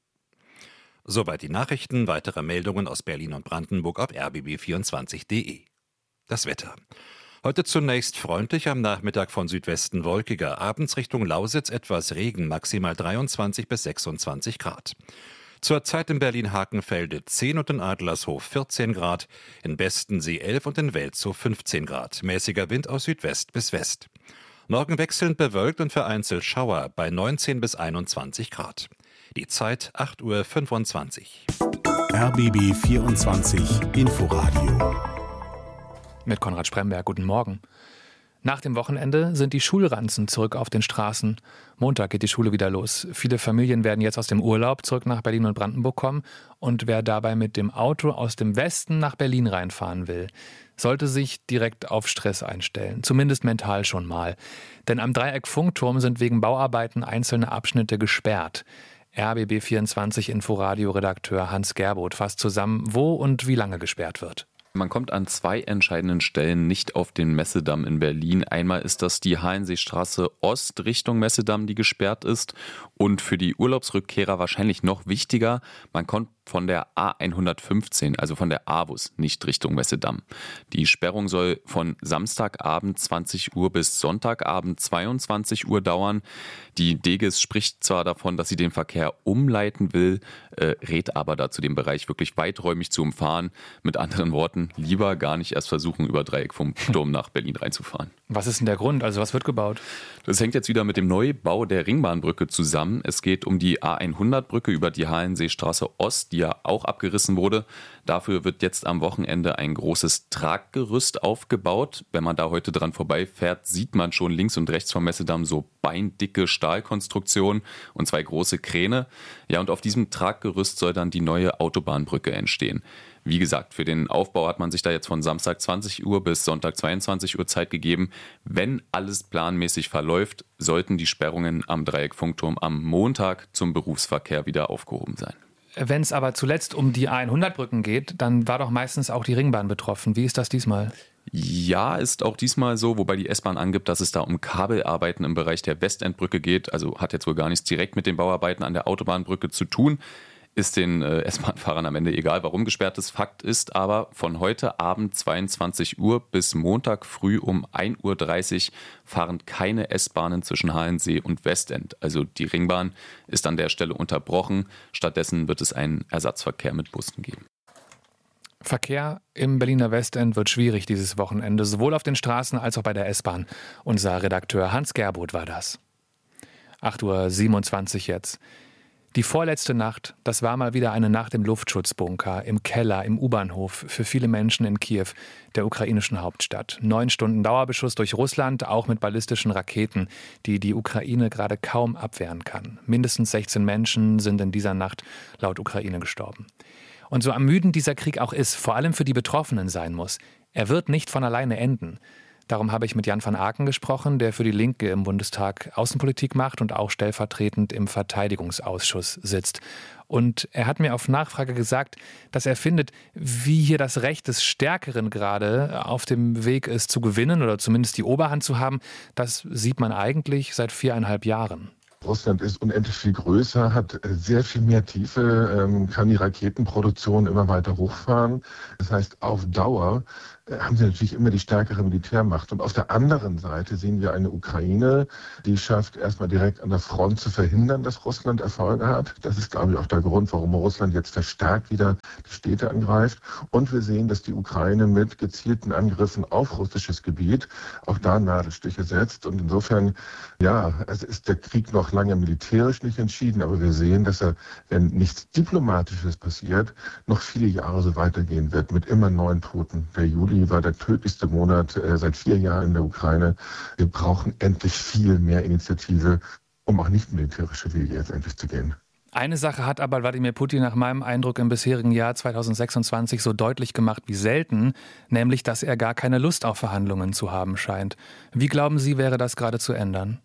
Soweit die Nachrichten. Weitere Meldungen aus Berlin und Brandenburg auf rbb24.de. Das Wetter. Heute zunächst freundlich, am Nachmittag von Südwesten wolkiger, abends Richtung Lausitz etwas Regen, maximal 23 bis 26 Grad. Zurzeit in Berlin-Hakenfelde 10 und in Adlershof 14 Grad, in Bestensee 11 und in Welzow 15 Grad. Mäßiger Wind aus Südwest bis West. Morgen wechselnd bewölkt und vereinzelt Schauer bei 19 bis 21 Grad. Die Zeit 8:25 Uhr. RBB 24 Inforadio. Mit Konrad Spremberg, guten Morgen. Nach dem Wochenende sind die Schulranzen zurück auf den Straßen. Montag geht die Schule wieder los. Viele Familien werden jetzt aus dem Urlaub zurück nach Berlin und Brandenburg kommen. Und wer dabei mit dem Auto aus dem Westen nach Berlin reinfahren will, sollte sich direkt auf Stress einstellen. Zumindest mental schon mal. Denn am Dreieck-Funkturm sind wegen Bauarbeiten einzelne Abschnitte gesperrt. RBB24 Inforadio-Redakteur Hans Gerboth fasst zusammen, wo und wie lange gesperrt wird. Man kommt an 2 entscheidenden Stellen nicht auf den Messedamm in Berlin. Einmal ist das die Hallenseestraße Ost Richtung Messedamm, die gesperrt ist. Und für die Urlaubsrückkehrer wahrscheinlich noch wichtiger, man kommt von der A115, also von der AWUS, nicht Richtung Messedamm. Die Sperrung soll von Samstagabend 20 Uhr bis Sonntagabend 22 Uhr dauern. Die Deges spricht zwar davon, dass sie den Verkehr umleiten will, rät aber dazu, den Bereich wirklich weiträumig zu umfahren. Mit anderen Worten, lieber gar nicht erst versuchen, über Dreieck-Funkturm nach Berlin reinzufahren. Was ist denn der Grund? Also was wird gebaut? Das hängt jetzt wieder mit dem Neubau der Ringbahnbrücke zusammen. Es geht um die A100-Brücke über die Hallenseestraße Ost, die ja auch abgerissen wurde. Dafür wird jetzt am Wochenende ein großes Traggerüst aufgebaut. Wenn man da heute dran vorbeifährt, sieht man schon links und rechts vom Messedamm so beindicke Stahlkonstruktionen und 2 große Kräne. Ja, und auf diesem Traggerüst soll dann die neue Autobahnbrücke entstehen. Wie gesagt, für den Aufbau hat man sich da jetzt von Samstag 20 Uhr bis Sonntag 22 Uhr Zeit gegeben. Wenn alles planmäßig verläuft, sollten die Sperrungen am Dreieck-Funkturm am Montag zum Berufsverkehr wieder aufgehoben sein. Wenn es aber zuletzt um die A100-Brücken geht, dann war doch meistens auch die Ringbahn betroffen. Wie ist das diesmal? Ja, ist auch diesmal so, wobei die S-Bahn angibt, dass es da um Kabelarbeiten im Bereich der Westendbrücke geht. Also hat jetzt wohl gar nichts direkt mit den Bauarbeiten an der Autobahnbrücke zu tun. Ist den S-Bahn-Fahrern am Ende egal, warum gesperrt ist. Fakt ist aber, von heute Abend 22 Uhr bis Montag früh um 1:30 Uhr fahren keine S-Bahnen zwischen Halensee und Westend. Also die Ringbahn ist an der Stelle unterbrochen. Stattdessen wird es einen Ersatzverkehr mit Bussen geben. Verkehr im Berliner Westend wird schwierig dieses Wochenende, sowohl auf den Straßen als auch bei der S-Bahn. Unser Redakteur Hans Gerboth war das. 8:27 Uhr jetzt. Die vorletzte Nacht, das war mal wieder eine Nacht im Luftschutzbunker, im Keller, im U-Bahnhof für viele Menschen in Kiew, der ukrainischen Hauptstadt. 9 Stunden Dauerbeschuss durch Russland, auch mit ballistischen Raketen, die die Ukraine gerade kaum abwehren kann. Mindestens 16 Menschen sind in dieser Nacht laut Ukraine gestorben. Und so ermüdend dieser Krieg auch ist, vor allem für die Betroffenen sein muss, er wird nicht von alleine enden. Darum habe ich mit Jan van Aken gesprochen, der für die Linke im Bundestag Außenpolitik macht und auch stellvertretend im Verteidigungsausschuss sitzt. Und er hat mir auf Nachfrage gesagt, dass er findet, wie hier das Recht des Stärkeren gerade auf dem Weg ist zu gewinnen oder zumindest die Oberhand zu haben, das sieht man eigentlich seit 4,5 Jahren. Russland ist unendlich viel größer, hat sehr viel mehr Tiefe, kann die Raketenproduktion immer weiter hochfahren. Das heißt, auf Dauer haben sie natürlich immer die stärkere Militärmacht. Und auf der anderen Seite sehen wir eine Ukraine, die schafft, erstmal direkt an der Front zu verhindern, dass Russland Erfolge hat. Das ist, glaube ich, auch der Grund, warum Russland jetzt verstärkt wieder die Städte angreift. Und wir sehen, dass die Ukraine mit gezielten Angriffen auf russisches Gebiet auch da Nadelstiche setzt. Und insofern, ja, es ist der Krieg noch lange militärisch nicht entschieden, aber wir sehen, dass er, wenn nichts Diplomatisches passiert, noch viele Jahre so weitergehen wird mit immer neuen Toten. Der Juli war der tödlichste Monat seit 4 Jahren in der Ukraine. Wir brauchen endlich viel mehr Initiative, um auch nicht militärische Wege jetzt endlich zu gehen. Eine Sache hat aber Wladimir Putin nach meinem Eindruck im bisherigen Jahr 2026 so deutlich gemacht wie selten, nämlich, dass er gar keine Lust auf Verhandlungen zu haben scheint. Wie glauben Sie, wäre das gerade zu ändern?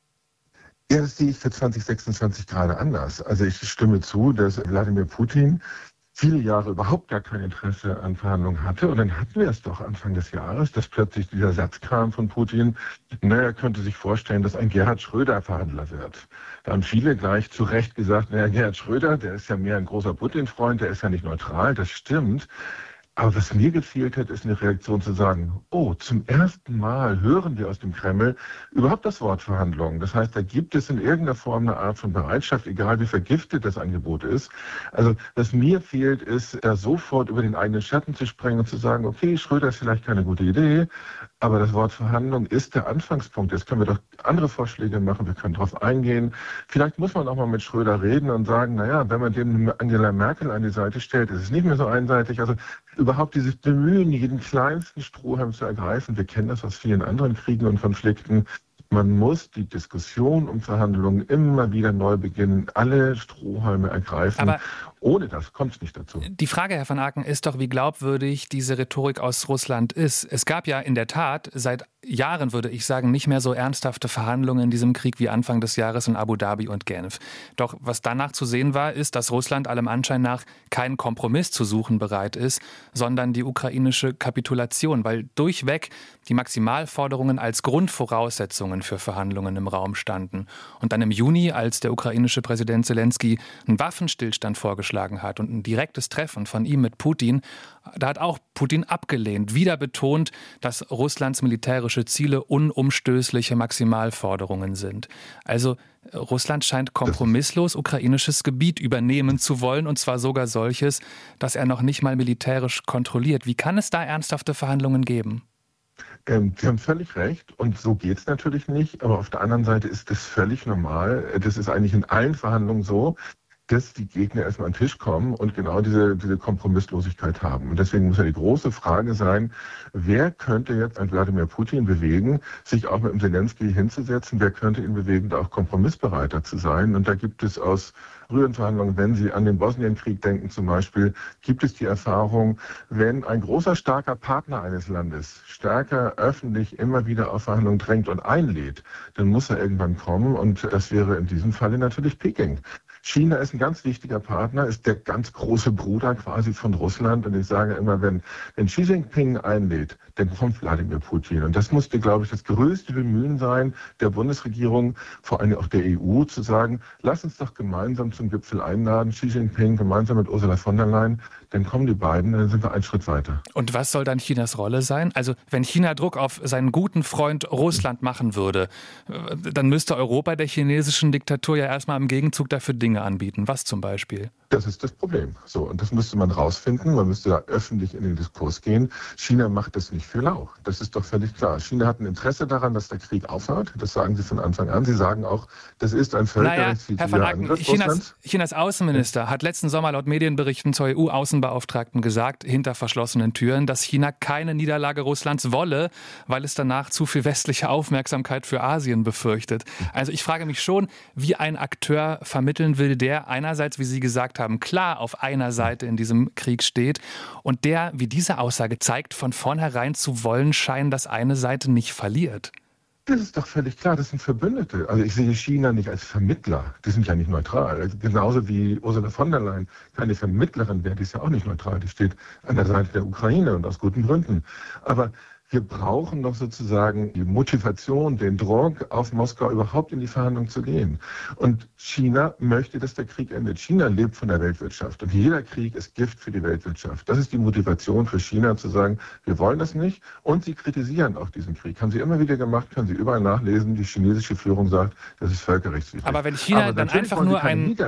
Ja, das sehe ich für 2026 gerade anders. Also ich stimme zu, dass Wladimir Putin viele Jahre überhaupt gar kein Interesse an Verhandlungen hatte. Und dann hatten wir es doch Anfang des Jahres, dass plötzlich dieser Satz kam von Putin, er könnte sich vorstellen, dass ein Gerhard Schröder Verhandler wird. Da haben viele gleich zu Recht gesagt, Gerhard Schröder, der ist ja mehr ein großer Putin-Freund, der ist ja nicht neutral, das stimmt. Aber was mir gefehlt hat, ist eine Reaktion zu sagen, zum ersten Mal hören wir aus dem Kreml überhaupt das Wort Verhandlungen. Das heißt, da gibt es in irgendeiner Form eine Art von Bereitschaft, egal wie vergiftet das Angebot ist. Also was mir fehlt, ist, da sofort über den eigenen Schatten zu springen und zu sagen, okay, Schröder ist vielleicht keine gute Idee, aber das Wort Verhandlung ist der Anfangspunkt. Jetzt können wir doch andere Vorschläge machen, wir können darauf eingehen. Vielleicht muss man auch mal mit Schröder reden und sagen, wenn man dem Angela Merkel an die Seite stellt, ist es nicht mehr so einseitig. Also überhaupt dieses Bemühen, jeden kleinsten Strohhalm zu ergreifen. Wir kennen das aus vielen anderen Kriegen und Konflikten. Man muss die Diskussion um Verhandlungen immer wieder neu beginnen, alle Strohhalme ergreifen. Aber ohne das kommt es nicht dazu. Die Frage, Herr van Aken, ist doch, wie glaubwürdig diese Rhetorik aus Russland ist. Es gab ja in der Tat seit Jahren, würde ich sagen, nicht mehr so ernsthafte Verhandlungen in diesem Krieg wie Anfang des Jahres in Abu Dhabi und Genf. Doch was danach zu sehen war, ist, dass Russland allem Anschein nach keinen Kompromiss zu suchen bereit ist, sondern die ukrainische Kapitulation, weil durchweg die Maximalforderungen als Grundvoraussetzungen für Verhandlungen im Raum standen. Und dann im Juni, als der ukrainische Präsident Zelensky einen Waffenstillstand vorgeschlagen hat und ein direktes Treffen von ihm mit Putin, da hat auch Putin abgelehnt, wieder betont, dass Russlands militärische Ziele unumstößliche Maximalforderungen sind. Also Russland scheint kompromisslos ukrainisches Gebiet übernehmen zu wollen, und zwar sogar solches, das er noch nicht mal militärisch kontrolliert. Wie kann es da ernsthafte Verhandlungen geben? Sie haben völlig recht und so geht es natürlich nicht, aber auf der anderen Seite ist das völlig normal. Das ist eigentlich in allen Verhandlungen so, dass die Gegner erstmal an den Tisch kommen und genau diese Kompromisslosigkeit haben. Und deswegen muss ja die große Frage sein, wer könnte jetzt einen Wladimir Putin bewegen, sich auch mit dem Zelensky hinzusetzen, wer könnte ihn bewegen, da auch kompromissbereiter zu sein. Und da gibt es aus früheren Verhandlungen, wenn Sie an den Bosnienkrieg denken zum Beispiel, gibt es die Erfahrung, wenn ein großer, starker Partner eines Landes stärker öffentlich immer wieder auf Verhandlungen drängt und einlädt, dann muss er irgendwann kommen und das wäre in diesem Falle natürlich Peking. China ist ein ganz wichtiger Partner, ist der ganz große Bruder quasi von Russland. Und ich sage immer, wenn Xi Jinping einlädt, dann kommt Wladimir Putin. Und das musste, glaube ich, das größte Bemühen sein der Bundesregierung, vor allem auch der EU, zu sagen, lass uns doch gemeinsam zum Gipfel einladen, Xi Jinping gemeinsam mit Ursula von der Leyen. Dann kommen die beiden, dann sind wir einen Schritt weiter. Und was soll dann Chinas Rolle sein? Also wenn China Druck auf seinen guten Freund Russland machen würde, dann müsste Europa der chinesischen Diktatur ja erstmal im Gegenzug dafür Dinge anbieten. Was zum Beispiel? Das ist das Problem. So, und das müsste man rausfinden. Man müsste da öffentlich in den Diskurs gehen. China macht das nicht für lau. Das ist doch völlig klar. China hat ein Interesse daran, dass der Krieg aufhört. Das sagen sie von Anfang an. Sie sagen auch, das ist ein völkerrechtswidriger Angriff Russlands. Chinas Außenminister hat letzten Sommer laut Medienberichten zur EU-Außenbeauftragten gesagt, hinter verschlossenen Türen, dass China keine Niederlage Russlands wolle, weil es danach zu viel westliche Aufmerksamkeit für Asien befürchtet. Also ich frage mich schon, wie ein Akteur vermitteln will, der einerseits, wie Sie gesagt gesagt haben, klar auf einer Seite in diesem Krieg steht und der, wie diese Aussage zeigt, von vornherein zu wollen scheinen, dass eine Seite nicht verliert. Das ist doch völlig klar, das sind Verbündete. Also ich sehe China nicht als Vermittler. Die sind ja nicht neutral. Genauso wie Ursula von der Leyen keine Vermittlerin wäre, die ist ja auch nicht neutral. Die steht an der Seite der Ukraine und aus guten Gründen. Aber wir brauchen doch sozusagen die Motivation, den Druck auf Moskau überhaupt in die Verhandlungen zu gehen. Und China möchte, dass der Krieg endet. China lebt von der Weltwirtschaft und jeder Krieg ist Gift für die Weltwirtschaft. Das ist die Motivation für China zu sagen, wir wollen das nicht und sie kritisieren auch diesen Krieg. Haben sie immer wieder gemacht, können Sie überall nachlesen. Die chinesische Führung sagt, das ist völkerrechtswidrig. Aber wenn China dann einfach nur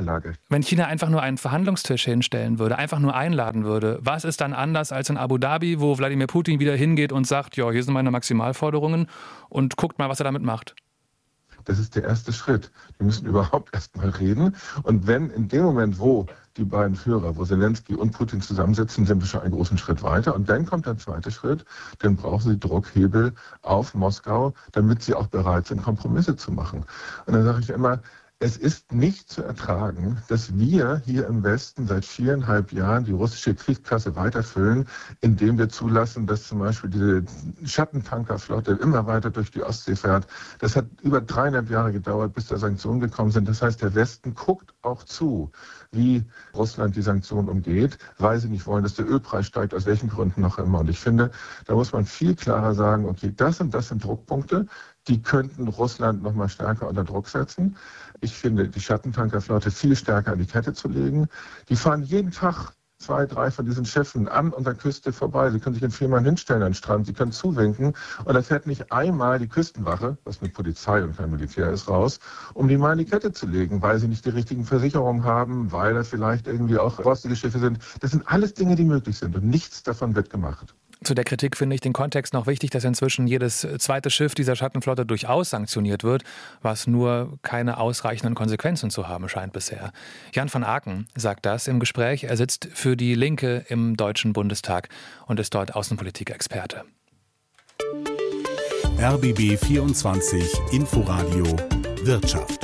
einen Verhandlungstisch hinstellen würde, einfach nur einladen würde, was ist dann anders als in Abu Dhabi, wo Wladimir Putin wieder hingeht und sagt, ja, hier sind meine Maximalforderungen und guckt mal, was er damit macht. Das ist der erste Schritt. Wir müssen überhaupt erst mal reden. Und wenn in dem Moment, wo die beiden Führer, wo Zelensky und Putin zusammensitzen, sind wir schon einen großen Schritt weiter. Und dann kommt der zweite Schritt. Dann brauchen sie Druckhebel auf Moskau, damit sie auch bereit sind, Kompromisse zu machen. Und dann sage ich immer, es ist nicht zu ertragen, dass wir hier im Westen seit 4,5 Jahren die russische Kriegskasse weiterfüllen, indem wir zulassen, dass zum Beispiel diese Schattentankerflotte immer weiter durch die Ostsee fährt. Das hat über 3,5 Jahre gedauert, bis da Sanktionen gekommen sind. Das heißt, der Westen guckt auch zu, wie Russland die Sanktionen umgeht, weil sie nicht wollen, dass der Ölpreis steigt, aus welchen Gründen noch immer. Und ich finde, da muss man viel klarer sagen, okay, das und das sind Druckpunkte, die könnten Russland noch mal stärker unter Druck setzen. Ich finde, die Schattentankerflotte viel stärker an die Kette zu legen. Die fahren jeden Tag 2, 3 von diesen Schiffen an der Küste vorbei. Sie können sich in 4 Mann hinstellen an den Strand, sie können zuwinken und da fährt nicht einmal die Küstenwache, was mit Polizei und kein Militär ist, raus, um die mal in die Kette zu legen, weil sie nicht die richtigen Versicherungen haben, weil da vielleicht irgendwie auch rostige Schiffe sind. Das sind alles Dinge, die möglich sind und nichts davon wird gemacht. Zu der Kritik finde ich den Kontext noch wichtig, dass inzwischen jedes zweite Schiff dieser Schattenflotte durchaus sanktioniert wird, was nur keine ausreichenden Konsequenzen zu haben scheint bisher. Jan van Aken sagt das im Gespräch. Er sitzt für die Linke im Deutschen Bundestag und ist dort Außenpolitik-Experte. RBB 24 Inforadio Wirtschaft.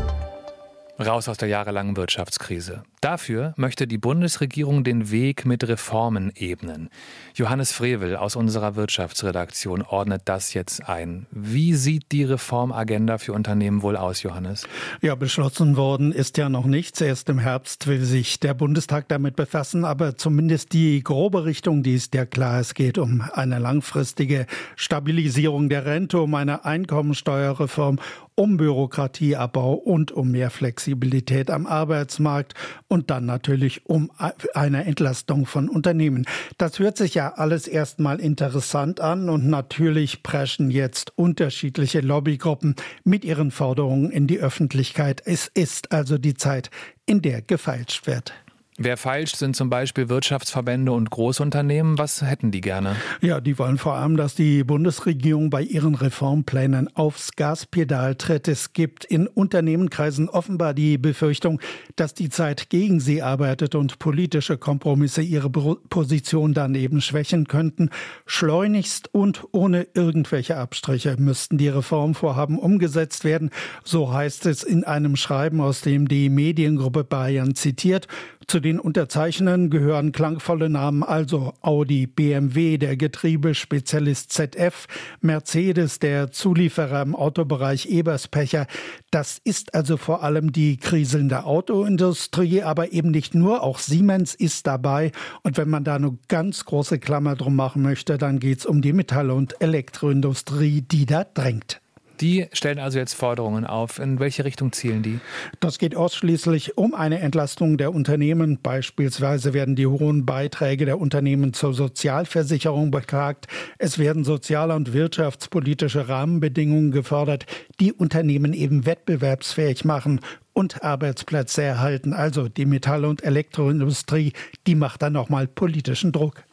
Raus aus der jahrelangen Wirtschaftskrise. Dafür möchte die Bundesregierung den Weg mit Reformen ebnen. Johannes Frevel aus unserer Wirtschaftsredaktion ordnet das jetzt ein. Wie sieht die Reformagenda für Unternehmen wohl aus, Johannes? Ja, beschlossen worden ist ja noch nichts. Erst im Herbst will sich der Bundestag damit befassen, aber zumindest die grobe Richtung, die ist ja klar. Es geht um eine langfristige Stabilisierung der Rente, um eine Einkommensteuerreform, um Bürokratieabbau und um mehr Flexibilität am Arbeitsmarkt und dann natürlich um eine Entlastung von Unternehmen. Das hört sich ja alles erstmal interessant an und natürlich preschen jetzt unterschiedliche Lobbygruppen mit ihren Forderungen in die Öffentlichkeit. Es ist also die Zeit, in der gefeilscht wird. Wer feilscht, sind zum Beispiel Wirtschaftsverbände und Großunternehmen. Was hätten die gerne? Ja, die wollen vor allem, dass die Bundesregierung bei ihren Reformplänen aufs Gaspedal tritt. Es gibt in Unternehmenkreisen offenbar die Befürchtung, dass die Zeit gegen sie arbeitet und politische Kompromisse ihre Position daneben schwächen könnten. Schleunigst und ohne irgendwelche Abstriche müssten die Reformvorhaben umgesetzt werden. So heißt es in einem Schreiben, aus dem die Mediengruppe Bayern zitiert. Zu den Unterzeichnern gehören klangvolle Namen, also Audi, BMW, der Getriebespezialist ZF, Mercedes, der Zulieferer im Autobereich Eberspecher. Das ist also vor allem die kriselnde Autoindustrie, aber eben nicht nur, auch Siemens ist dabei. Und wenn man da eine ganz große Klammer drum machen möchte, dann geht es um die Metall- und Elektroindustrie, die da drängt. Die stellen also jetzt Forderungen auf. In welche Richtung zielen die? Das geht ausschließlich um eine Entlastung der Unternehmen. Beispielsweise werden die hohen Beiträge der Unternehmen zur Sozialversicherung beklagt. Es werden soziale und wirtschaftspolitische Rahmenbedingungen gefordert, die Unternehmen eben wettbewerbsfähig machen und Arbeitsplätze erhalten. Also die Metall- und Elektroindustrie, die macht dann nochmal politischen Druck.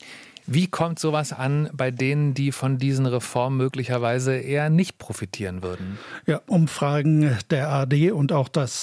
Wie kommt sowas an bei denen, die von diesen Reformen möglicherweise eher nicht profitieren würden? Ja, Umfragen der ARD und auch das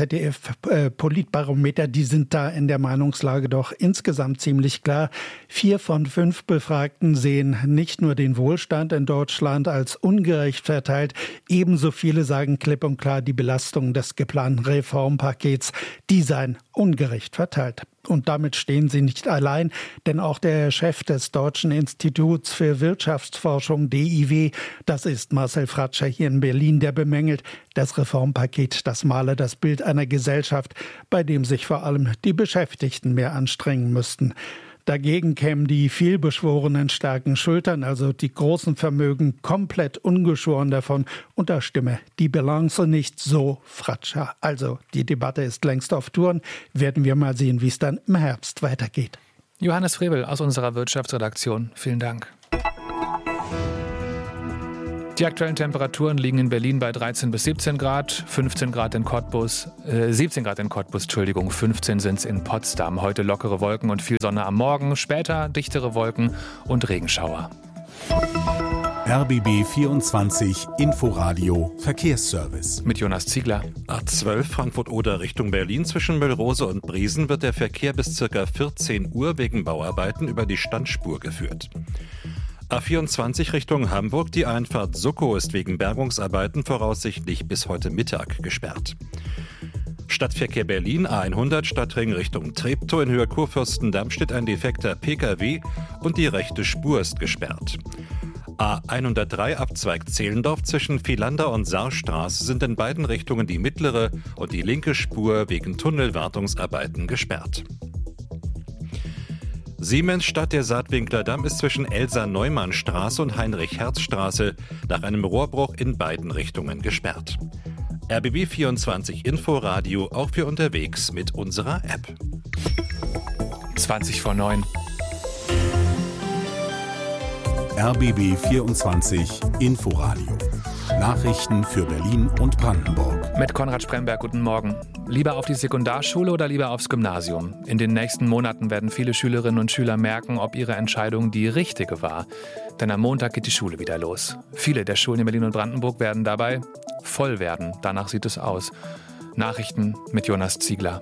ZDF-Politbarometer, die sind da in der Meinungslage doch insgesamt ziemlich klar. 4 von 5 Befragten sehen nicht nur den Wohlstand in Deutschland als ungerecht verteilt, ebenso viele sagen klipp und klar, die Belastung des geplanten Reformpakets, die seien ungerecht verteilt. Und damit stehen sie nicht allein, denn auch der Chef des Deutschen Instituts für Wirtschaftsforschung, DIW, das ist Marcel Fratscher hier in Berlin, der bemängelt, das Reformpaket, das male das Bild einer Gesellschaft, bei dem sich vor allem die Beschäftigten mehr anstrengen müssten. Dagegen kämen die vielbeschworenen starken Schultern, also die großen Vermögen, komplett ungeschoren davon. Und da stimme die Balance nicht, so Fratscher. Also die Debatte ist längst auf Touren. Werden wir mal sehen, wie es dann im Herbst weitergeht. Johannes Frebel aus unserer Wirtschaftsredaktion. Vielen Dank. Die aktuellen Temperaturen liegen in Berlin bei 13 bis 17 Grad, 17 Grad in Cottbus, 15 sind es in Potsdam. Heute lockere Wolken und viel Sonne am Morgen, später dichtere Wolken und Regenschauer. RBB 24 Inforadio Verkehrsservice. Mit Jonas Ziegler. A12 Frankfurt-Oder Richtung Berlin zwischen Müllrose und Briesen wird der Verkehr bis ca. 14 Uhr wegen Bauarbeiten über die Standspur geführt. A24 Richtung Hamburg, die Einfahrt Suckow ist wegen Bergungsarbeiten voraussichtlich bis heute Mittag gesperrt. Stadtverkehr Berlin, A100 Stadtring Richtung Treptow, in Höhe Kurfürstendamm steht ein defekter Pkw und die rechte Spur ist gesperrt. A103 Abzweig Zehlendorf zwischen Vielander und Saarstraße sind in beiden Richtungen die mittlere und die linke Spur wegen Tunnelwartungsarbeiten gesperrt. Siemens Stadt der Saatwinkler Damm ist zwischen Elsa-Neumann-Straße und Heinrich-Herz-Straße nach einem Rohrbruch in beiden Richtungen gesperrt. RBB 24 Inforadio auch für unterwegs mit unserer App. 20:09. RBB 24 Inforadio. Nachrichten für Berlin und Brandenburg. Mit Konrad Spremberg, guten Morgen. Lieber auf die Sekundarschule oder lieber aufs Gymnasium? In den nächsten Monaten werden viele Schülerinnen und Schüler merken, ob ihre Entscheidung die richtige war. Denn am Montag geht die Schule wieder los. Viele der Schulen in Berlin und Brandenburg werden dabei voll werden. Danach sieht es aus. Nachrichten mit Jonas Ziegler.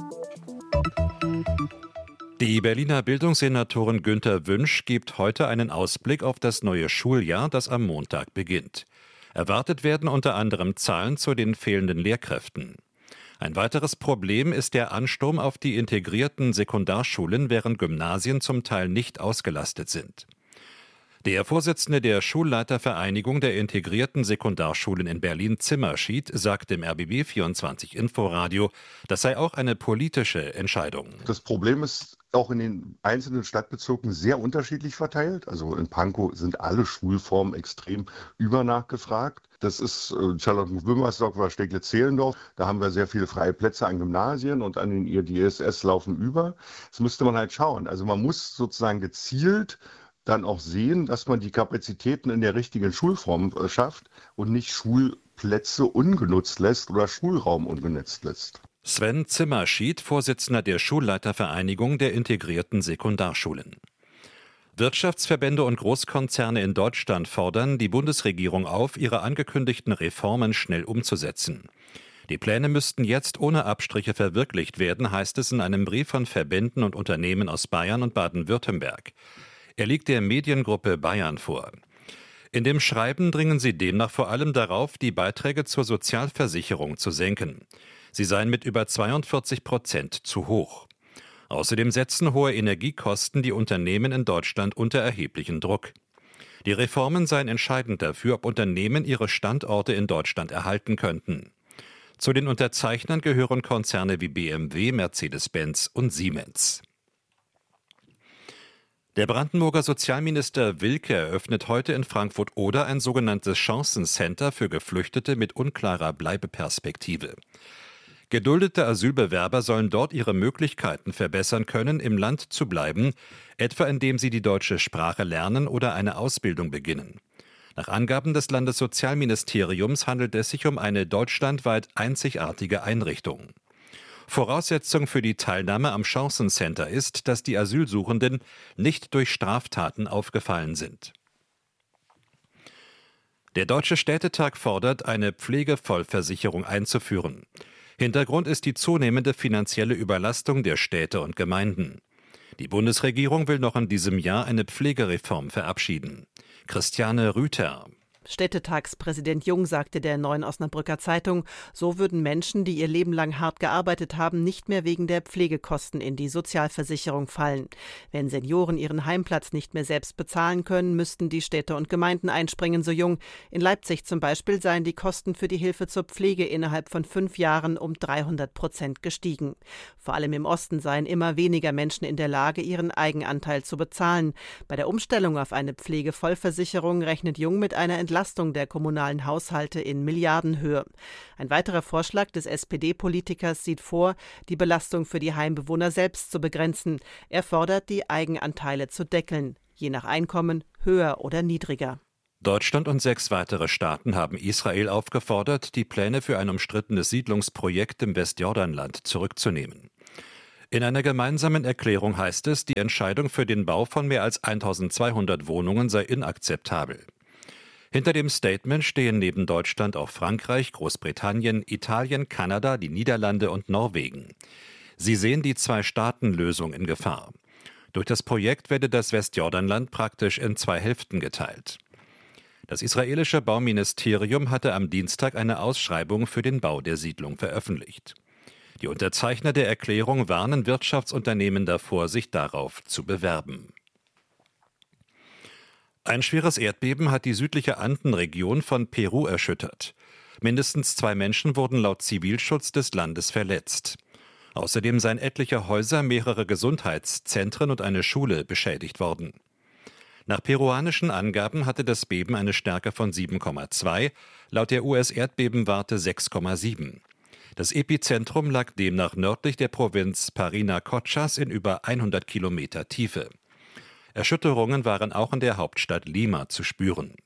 Die Berliner Bildungssenatorin Günter Wünsch gibt heute einen Ausblick auf das neue Schuljahr, das am Montag beginnt. Erwartet werden unter anderem Zahlen zu den fehlenden Lehrkräften. Ein weiteres Problem ist der Ansturm auf die integrierten Sekundarschulen, während Gymnasien zum Teil nicht ausgelastet sind. Der Vorsitzende der Schulleitervereinigung der integrierten Sekundarschulen in Berlin, Zimmerschied, sagt im RBB 24 Inforadio, das sei auch eine politische Entscheidung. Das Problem ist auch in den einzelnen Stadtbezirken sehr unterschiedlich verteilt. Also in Pankow sind alle Schulformen extrem übernachgefragt. Das ist Charlottenburg-Wilmersdorf oder Steglitz-Zehlendorf. Da haben wir sehr viele freie Plätze an Gymnasien und an den ISS laufen über. Das müsste man halt schauen. Also man muss sozusagen gezielt dann auch sehen, dass man die Kapazitäten in der richtigen Schulform schafft und nicht Schulplätze ungenutzt lässt oder Schulraum ungenutzt lässt. Sven Zimmerschied, Vorsitzender der Schulleitervereinigung der integrierten Sekundarschulen. Wirtschaftsverbände und Großkonzerne in Deutschland fordern die Bundesregierung auf, ihre angekündigten Reformen schnell umzusetzen. Die Pläne müssten jetzt ohne Abstriche verwirklicht werden, heißt es in einem Brief von Verbänden und Unternehmen aus Bayern und Baden-Württemberg. Er liegt der Mediengruppe Bayern vor. In dem Schreiben dringen sie demnach vor allem darauf, die Beiträge zur Sozialversicherung zu senken. Sie seien mit über 42% zu hoch. Außerdem setzen hohe Energiekosten die Unternehmen in Deutschland unter erheblichen Druck. Die Reformen seien entscheidend dafür, ob Unternehmen ihre Standorte in Deutschland erhalten könnten. Zu den Unterzeichnern gehören Konzerne wie BMW, Mercedes-Benz und Siemens. Der Brandenburger Sozialminister Wilke eröffnet heute in Frankfurt-Oder ein sogenanntes Chancencenter für Geflüchtete mit unklarer Bleibeperspektive. Geduldete Asylbewerber sollen dort ihre Möglichkeiten verbessern können, im Land zu bleiben, etwa indem sie die deutsche Sprache lernen oder eine Ausbildung beginnen. Nach Angaben des Landessozialministeriums handelt es sich um eine deutschlandweit einzigartige Einrichtung. Voraussetzung für die Teilnahme am Chancencenter ist, dass die Asylsuchenden nicht durch Straftaten aufgefallen sind. Der Deutsche Städtetag fordert, eine Pflegevollversicherung einzuführen. Hintergrund ist die zunehmende finanzielle Überlastung der Städte und Gemeinden. Die Bundesregierung will noch in diesem Jahr eine Pflegereform verabschieden. Christiane Rüther. Städtetagspräsident Jung sagte der Neuen Osnabrücker Zeitung, so würden Menschen, die ihr Leben lang hart gearbeitet haben, nicht mehr wegen der Pflegekosten in die Sozialversicherung fallen. Wenn Senioren ihren Heimplatz nicht mehr selbst bezahlen können, müssten die Städte und Gemeinden einspringen, so Jung. In Leipzig zum Beispiel seien die Kosten für die Hilfe zur Pflege innerhalb von 5 Jahren um 300% gestiegen. Vor allem im Osten seien immer weniger Menschen in der Lage, ihren Eigenanteil zu bezahlen. Bei der Umstellung auf eine Pflegevollversicherung rechnet Jung mit einer Entlastung der kommunalen Haushalte in Milliardenhöhe. Ein weiterer Vorschlag des SPD-Politikers sieht vor, die Belastung für die Heimbewohner selbst zu begrenzen. Er fordert, die Eigenanteile zu deckeln, je nach Einkommen höher oder niedriger. Deutschland und 6 weitere Staaten haben Israel aufgefordert, die Pläne für ein umstrittenes Siedlungsprojekt im Westjordanland zurückzunehmen. In einer gemeinsamen Erklärung heißt es, die Entscheidung für den Bau von mehr als 1200 Wohnungen sei inakzeptabel. Hinter dem Statement stehen neben Deutschland auch Frankreich, Großbritannien, Italien, Kanada, die Niederlande und Norwegen. Sie sehen die 2-Staaten-Lösung in Gefahr. Durch das Projekt werde das Westjordanland praktisch in 2 Hälften geteilt. Das israelische Bauministerium hatte am Dienstag eine Ausschreibung für den Bau der Siedlung veröffentlicht. Die Unterzeichner der Erklärung warnen Wirtschaftsunternehmen davor, sich darauf zu bewerben. Ein schweres Erdbeben hat die südliche Andenregion von Peru erschüttert. Mindestens 2 Menschen wurden laut Zivilschutz des Landes verletzt. Außerdem seien etliche Häuser, mehrere Gesundheitszentren und eine Schule beschädigt worden. Nach peruanischen Angaben hatte das Beben eine Stärke von 7,2, laut der US-Erdbebenwarte 6,7. Das Epizentrum lag demnach nördlich der Provinz Parinacotchas in über 100 Kilometer Tiefe. Erschütterungen waren auch in der Hauptstadt Lima zu spüren.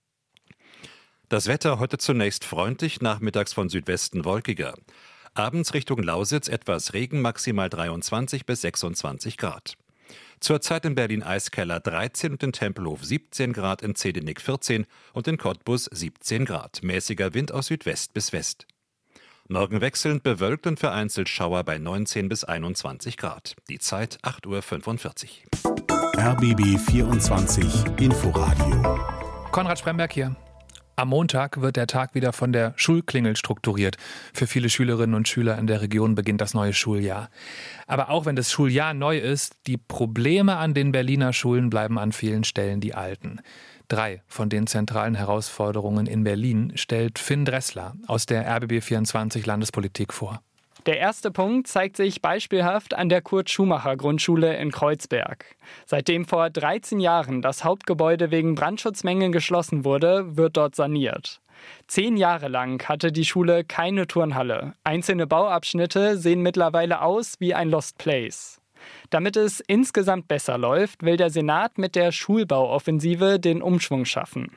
Das Wetter heute zunächst freundlich, nachmittags von Südwesten wolkiger. Abends Richtung Lausitz etwas Regen, maximal 23 bis 26 Grad. Zurzeit in Berlin Eiskeller 13 und in Tempelhof 17 Grad, in Zedenick 14 und in Cottbus 17 Grad. Mäßiger Wind aus Südwest bis West. Morgen wechselnd bewölkt und vereinzelt Schauer bei 19 bis 21 Grad. Die Zeit 8:45 Uhr. RBB 24 Inforadio. Konrad Spremberg hier. Am Montag wird der Tag wieder von der Schulklingel strukturiert. Für viele Schülerinnen und Schüler in der Region beginnt das neue Schuljahr. Aber auch wenn das Schuljahr neu ist, die Probleme an den Berliner Schulen bleiben an vielen Stellen die alten. 3 von den zentralen Herausforderungen in Berlin stellt Finn Dressler aus der RBB24 Landespolitik vor. Der erste Punkt zeigt sich beispielhaft an der Kurt-Schumacher-Grundschule in Kreuzberg. Seitdem vor 13 Jahren das Hauptgebäude wegen Brandschutzmängeln geschlossen wurde, wird dort saniert. 10 Jahre lang hatte die Schule keine Turnhalle. Einzelne Bauabschnitte sehen mittlerweile aus wie ein Lost Place. Damit es insgesamt besser läuft, will der Senat mit der Schulbauoffensive den Umschwung schaffen.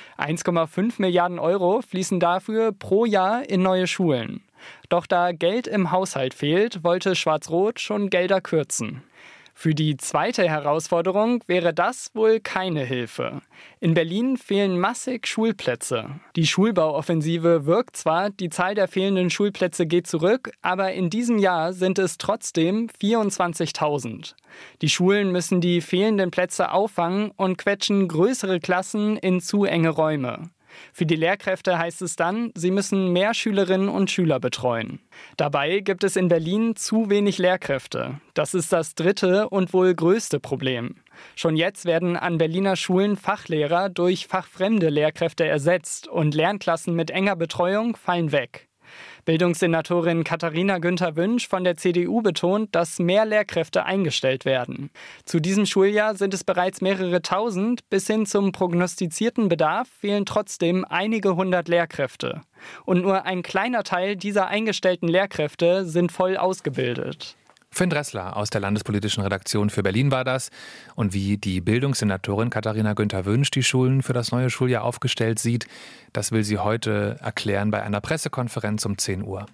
1,5 Milliarden Euro fließen dafür pro Jahr in neue Schulen. Doch da Geld im Haushalt fehlt, wollte Schwarz-Rot schon Gelder kürzen. Für die zweite Herausforderung wäre das wohl keine Hilfe. In Berlin fehlen massig Schulplätze. Die Schulbauoffensive wirkt zwar, die Zahl der fehlenden Schulplätze geht zurück, aber in diesem Jahr sind es trotzdem 24.000. Die Schulen müssen die fehlenden Plätze auffangen und quetschen größere Klassen in zu enge Räume. Für die Lehrkräfte heißt es dann, sie müssen mehr Schülerinnen und Schüler betreuen. Dabei gibt es in Berlin zu wenig Lehrkräfte. Das ist das dritte und wohl größte Problem. Schon jetzt werden an Berliner Schulen Fachlehrer durch fachfremde Lehrkräfte ersetzt und Lernklassen mit enger Betreuung fallen weg. Bildungssenatorin Katharina Günther-Wünsch von der CDU betont, dass mehr Lehrkräfte eingestellt werden. Zu diesem Schuljahr sind es bereits mehrere tausend. Bis hin zum prognostizierten Bedarf fehlen trotzdem einige hundert Lehrkräfte. Und nur ein kleiner Teil dieser eingestellten Lehrkräfte sind voll ausgebildet. Finn Dressler aus der Landespolitischen Redaktion für Berlin war das. Und wie die Bildungssenatorin Katharina Günther-Wünsch die Schulen für das neue Schuljahr aufgestellt sieht, das will sie heute erklären bei einer Pressekonferenz um 10 Uhr.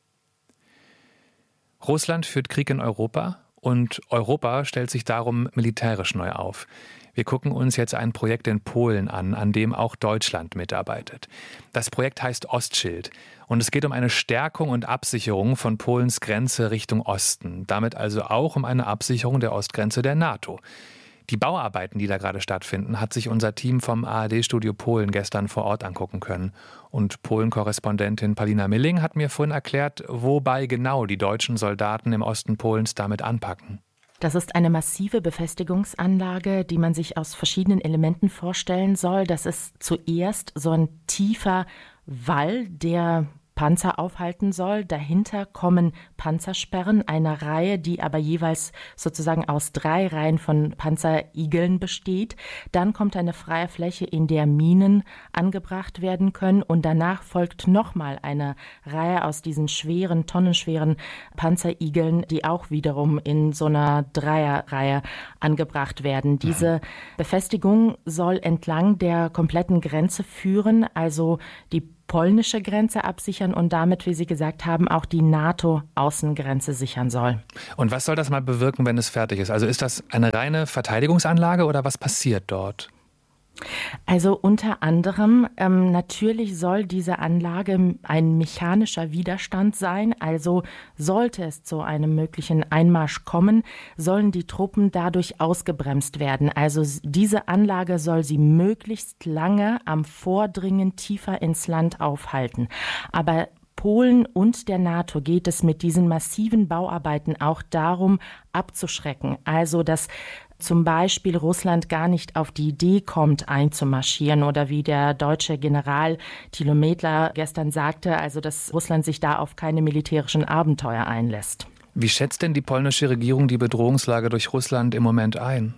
Russland führt Krieg in Europa und Europa stellt sich darum militärisch neu auf. Wir gucken uns jetzt ein Projekt in Polen an dem auch Deutschland mitarbeitet. Das Projekt heißt Ostschild und es geht um eine Stärkung und Absicherung von Polens Grenze Richtung Osten. Damit also auch um eine Absicherung der Ostgrenze der NATO. Die Bauarbeiten, die da gerade stattfinden, hat sich unser Team vom ARD-Studio Polen gestern vor Ort angucken können. Und Polen-Korrespondentin Paulina Milling hat mir vorhin erklärt, wobei genau die deutschen Soldaten im Osten Polens damit anpacken. Das ist eine massive Befestigungsanlage, die man sich aus verschiedenen Elementen vorstellen soll. Das ist zuerst so ein tiefer Wall, der Panzer aufhalten soll. Dahinter kommen Panzersperren, eine Reihe, die aber jeweils sozusagen aus 3 Reihen von Panzerigeln besteht. Dann kommt eine freie Fläche, in der Minen angebracht werden können, und danach folgt nochmal eine Reihe aus diesen schweren, tonnenschweren Panzerigeln, die auch wiederum in so einer Dreierreihe angebracht werden. Diese Befestigung soll entlang der kompletten Grenze führen, also die polnische Grenze absichern und damit, wie Sie gesagt haben, auch die NATO-Außengrenze sichern soll. Und was soll das mal bewirken, wenn es fertig ist? Also ist das eine reine Verteidigungsanlage oder was passiert dort? Also unter anderem, natürlich soll diese Anlage ein mechanischer Widerstand sein. Also sollte es zu einem möglichen Einmarsch kommen, sollen die Truppen dadurch ausgebremst werden. Also diese Anlage soll sie möglichst lange am Vordringen tiefer ins Land aufhalten. Aber Polen und der NATO geht es mit diesen massiven Bauarbeiten auch darum, abzuschrecken. Also dass zum Beispiel Russland gar nicht auf die Idee kommt, einzumarschieren, oder wie der deutsche General Thilo Medler gestern sagte, also dass Russland sich da auf keine militärischen Abenteuer einlässt. Wie schätzt denn die polnische Regierung die Bedrohungslage durch Russland im Moment ein?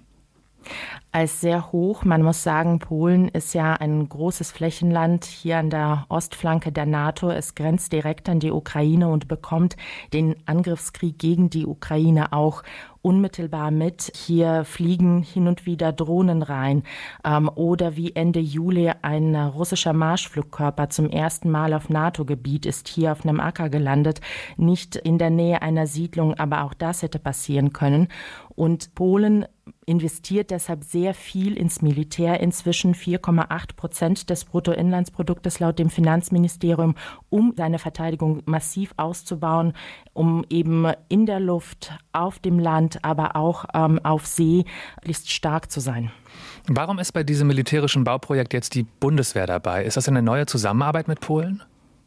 Als sehr hoch. Man muss sagen, Polen ist ja ein großes Flächenland hier an der Ostflanke der NATO. Es grenzt direkt an die Ukraine und bekommt den Angriffskrieg gegen die Ukraine auch unmittelbar mit. Hier fliegen hin und wieder Drohnen rein. Oder wie Ende Juli ein russischer Marschflugkörper zum ersten Mal auf NATO-Gebiet ist hier auf einem Acker gelandet. Nicht in der Nähe einer Siedlung, aber auch das hätte passieren können. Und Polen investiert deshalb sehr viel ins Militär, inzwischen 4,8% des Bruttoinlandsproduktes laut dem Finanzministerium, um seine Verteidigung massiv auszubauen, um eben in der Luft, auf dem Land, aber auch auf See möglichst stark zu sein. Warum ist bei diesem militärischen Bauprojekt jetzt die Bundeswehr dabei? Ist das eine neue Zusammenarbeit mit Polen?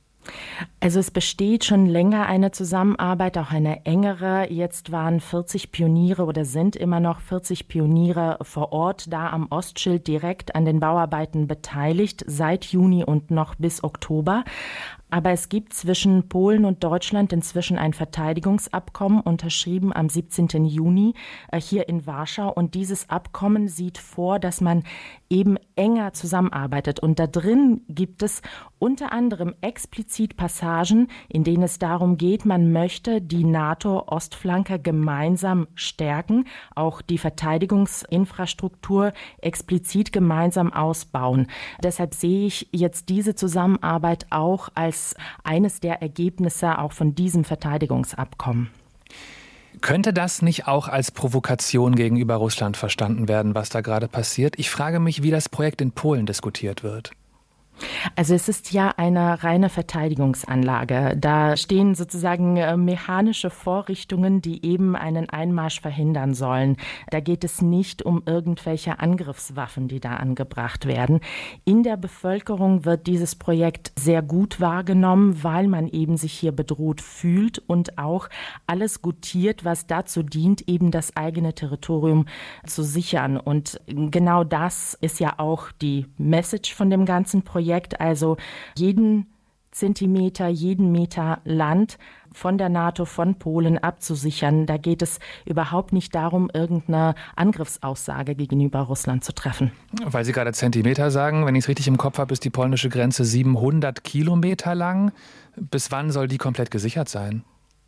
Also es besteht schon länger eine Zusammenarbeit, auch eine engere. Jetzt waren 40 Pioniere oder sind immer noch 40 Pioniere vor Ort, da am Ostschild direkt an den Bauarbeiten beteiligt, seit Juni und noch bis Oktober. Aber es gibt zwischen Polen und Deutschland inzwischen ein Verteidigungsabkommen, unterschrieben am 17. Juni hier in Warschau. Und dieses Abkommen sieht vor, dass man eben enger zusammenarbeitet. Und da drin gibt es unter anderem explizit Passagen, in denen es darum geht, man möchte die NATO-Ostflanke gemeinsam stärken, auch die Verteidigungsinfrastruktur explizit gemeinsam ausbauen. Deshalb sehe ich jetzt diese Zusammenarbeit auch als eines der Ergebnisse auch von diesem Verteidigungsabkommen. Könnte das nicht auch als Provokation gegenüber Russland verstanden werden, was da gerade passiert? Ich frage mich, wie das Projekt in Polen diskutiert wird. Also es ist ja eine reine Verteidigungsanlage. Da stehen sozusagen mechanische Vorrichtungen, die eben einen Einmarsch verhindern sollen. Da geht es nicht um irgendwelche Angriffswaffen, die da angebracht werden. In der Bevölkerung wird dieses Projekt sehr gut wahrgenommen, weil man eben sich hier bedroht fühlt und auch alles gutiert, was dazu dient, eben das eigene Territorium zu sichern. Und genau das ist ja auch die Message von dem ganzen Projekt. Also jeden Zentimeter, jeden Meter Land von der NATO, von Polen abzusichern. Da geht es überhaupt nicht darum, irgendeine Angriffsaussage gegenüber Russland zu treffen. Weil Sie gerade Zentimeter sagen, wenn ich es richtig im Kopf habe, ist die polnische Grenze 700 Kilometer lang. Bis wann soll die komplett gesichert sein?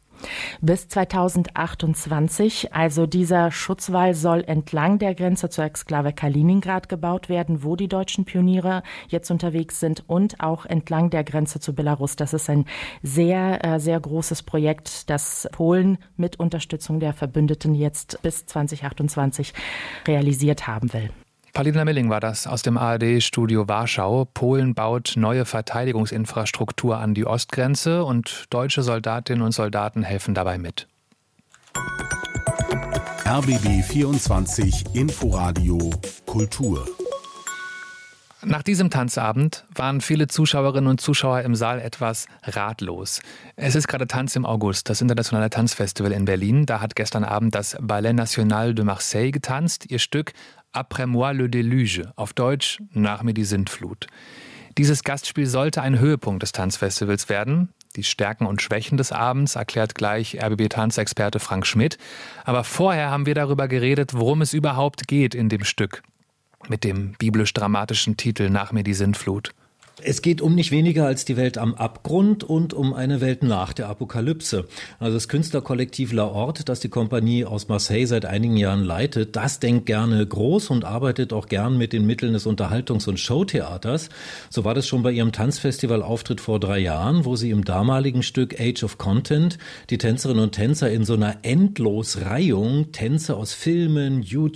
Bis 2028. Also dieser Schutzwall soll entlang der Grenze zur Exklave Kaliningrad gebaut werden, wo die deutschen Pioniere jetzt unterwegs sind, und auch entlang der Grenze zu Belarus. Das ist ein sehr, sehr großes Projekt, das Polen mit Unterstützung der Verbündeten jetzt bis 2028 realisiert haben will. Paulina Milling war das aus dem ARD-Studio Warschau. Polen baut neue Verteidigungsinfrastruktur an die Ostgrenze und deutsche Soldatinnen und Soldaten helfen dabei mit. RBB 24 Inforadio Kultur. Nach diesem Tanzabend waren viele Zuschauerinnen und Zuschauer im Saal etwas ratlos. Es ist gerade Tanz im August, das internationale Tanzfestival in Berlin. Da hat gestern Abend das Ballet National de Marseille getanzt, ihr Stück Après moi le déluge, auf Deutsch Nach mir die Sintflut. Dieses Gastspiel sollte ein Höhepunkt des Tanzfestivals werden. Die Stärken und Schwächen des Abends erklärt gleich RBB-Tanzexperte Frank Schmidt. Aber vorher haben wir darüber geredet, worum es überhaupt geht in dem Stück. Mit dem biblisch-dramatischen Titel Nach mir die Sintflut. Es geht um nicht weniger als die Welt am Abgrund und um eine Welt nach der Apokalypse. Also das Künstlerkollektiv La Horte, das die Kompanie aus Marseille seit einigen Jahren leitet, das denkt gerne groß und arbeitet auch gern mit den Mitteln des Unterhaltungs- und Showtheaters. So war das schon bei ihrem Tanzfestival-Auftritt vor 3 Jahren, wo sie im damaligen Stück Age of Content die Tänzerinnen und Tänzer in so einer Endlosreihung Tänze aus Filmen, YouTube,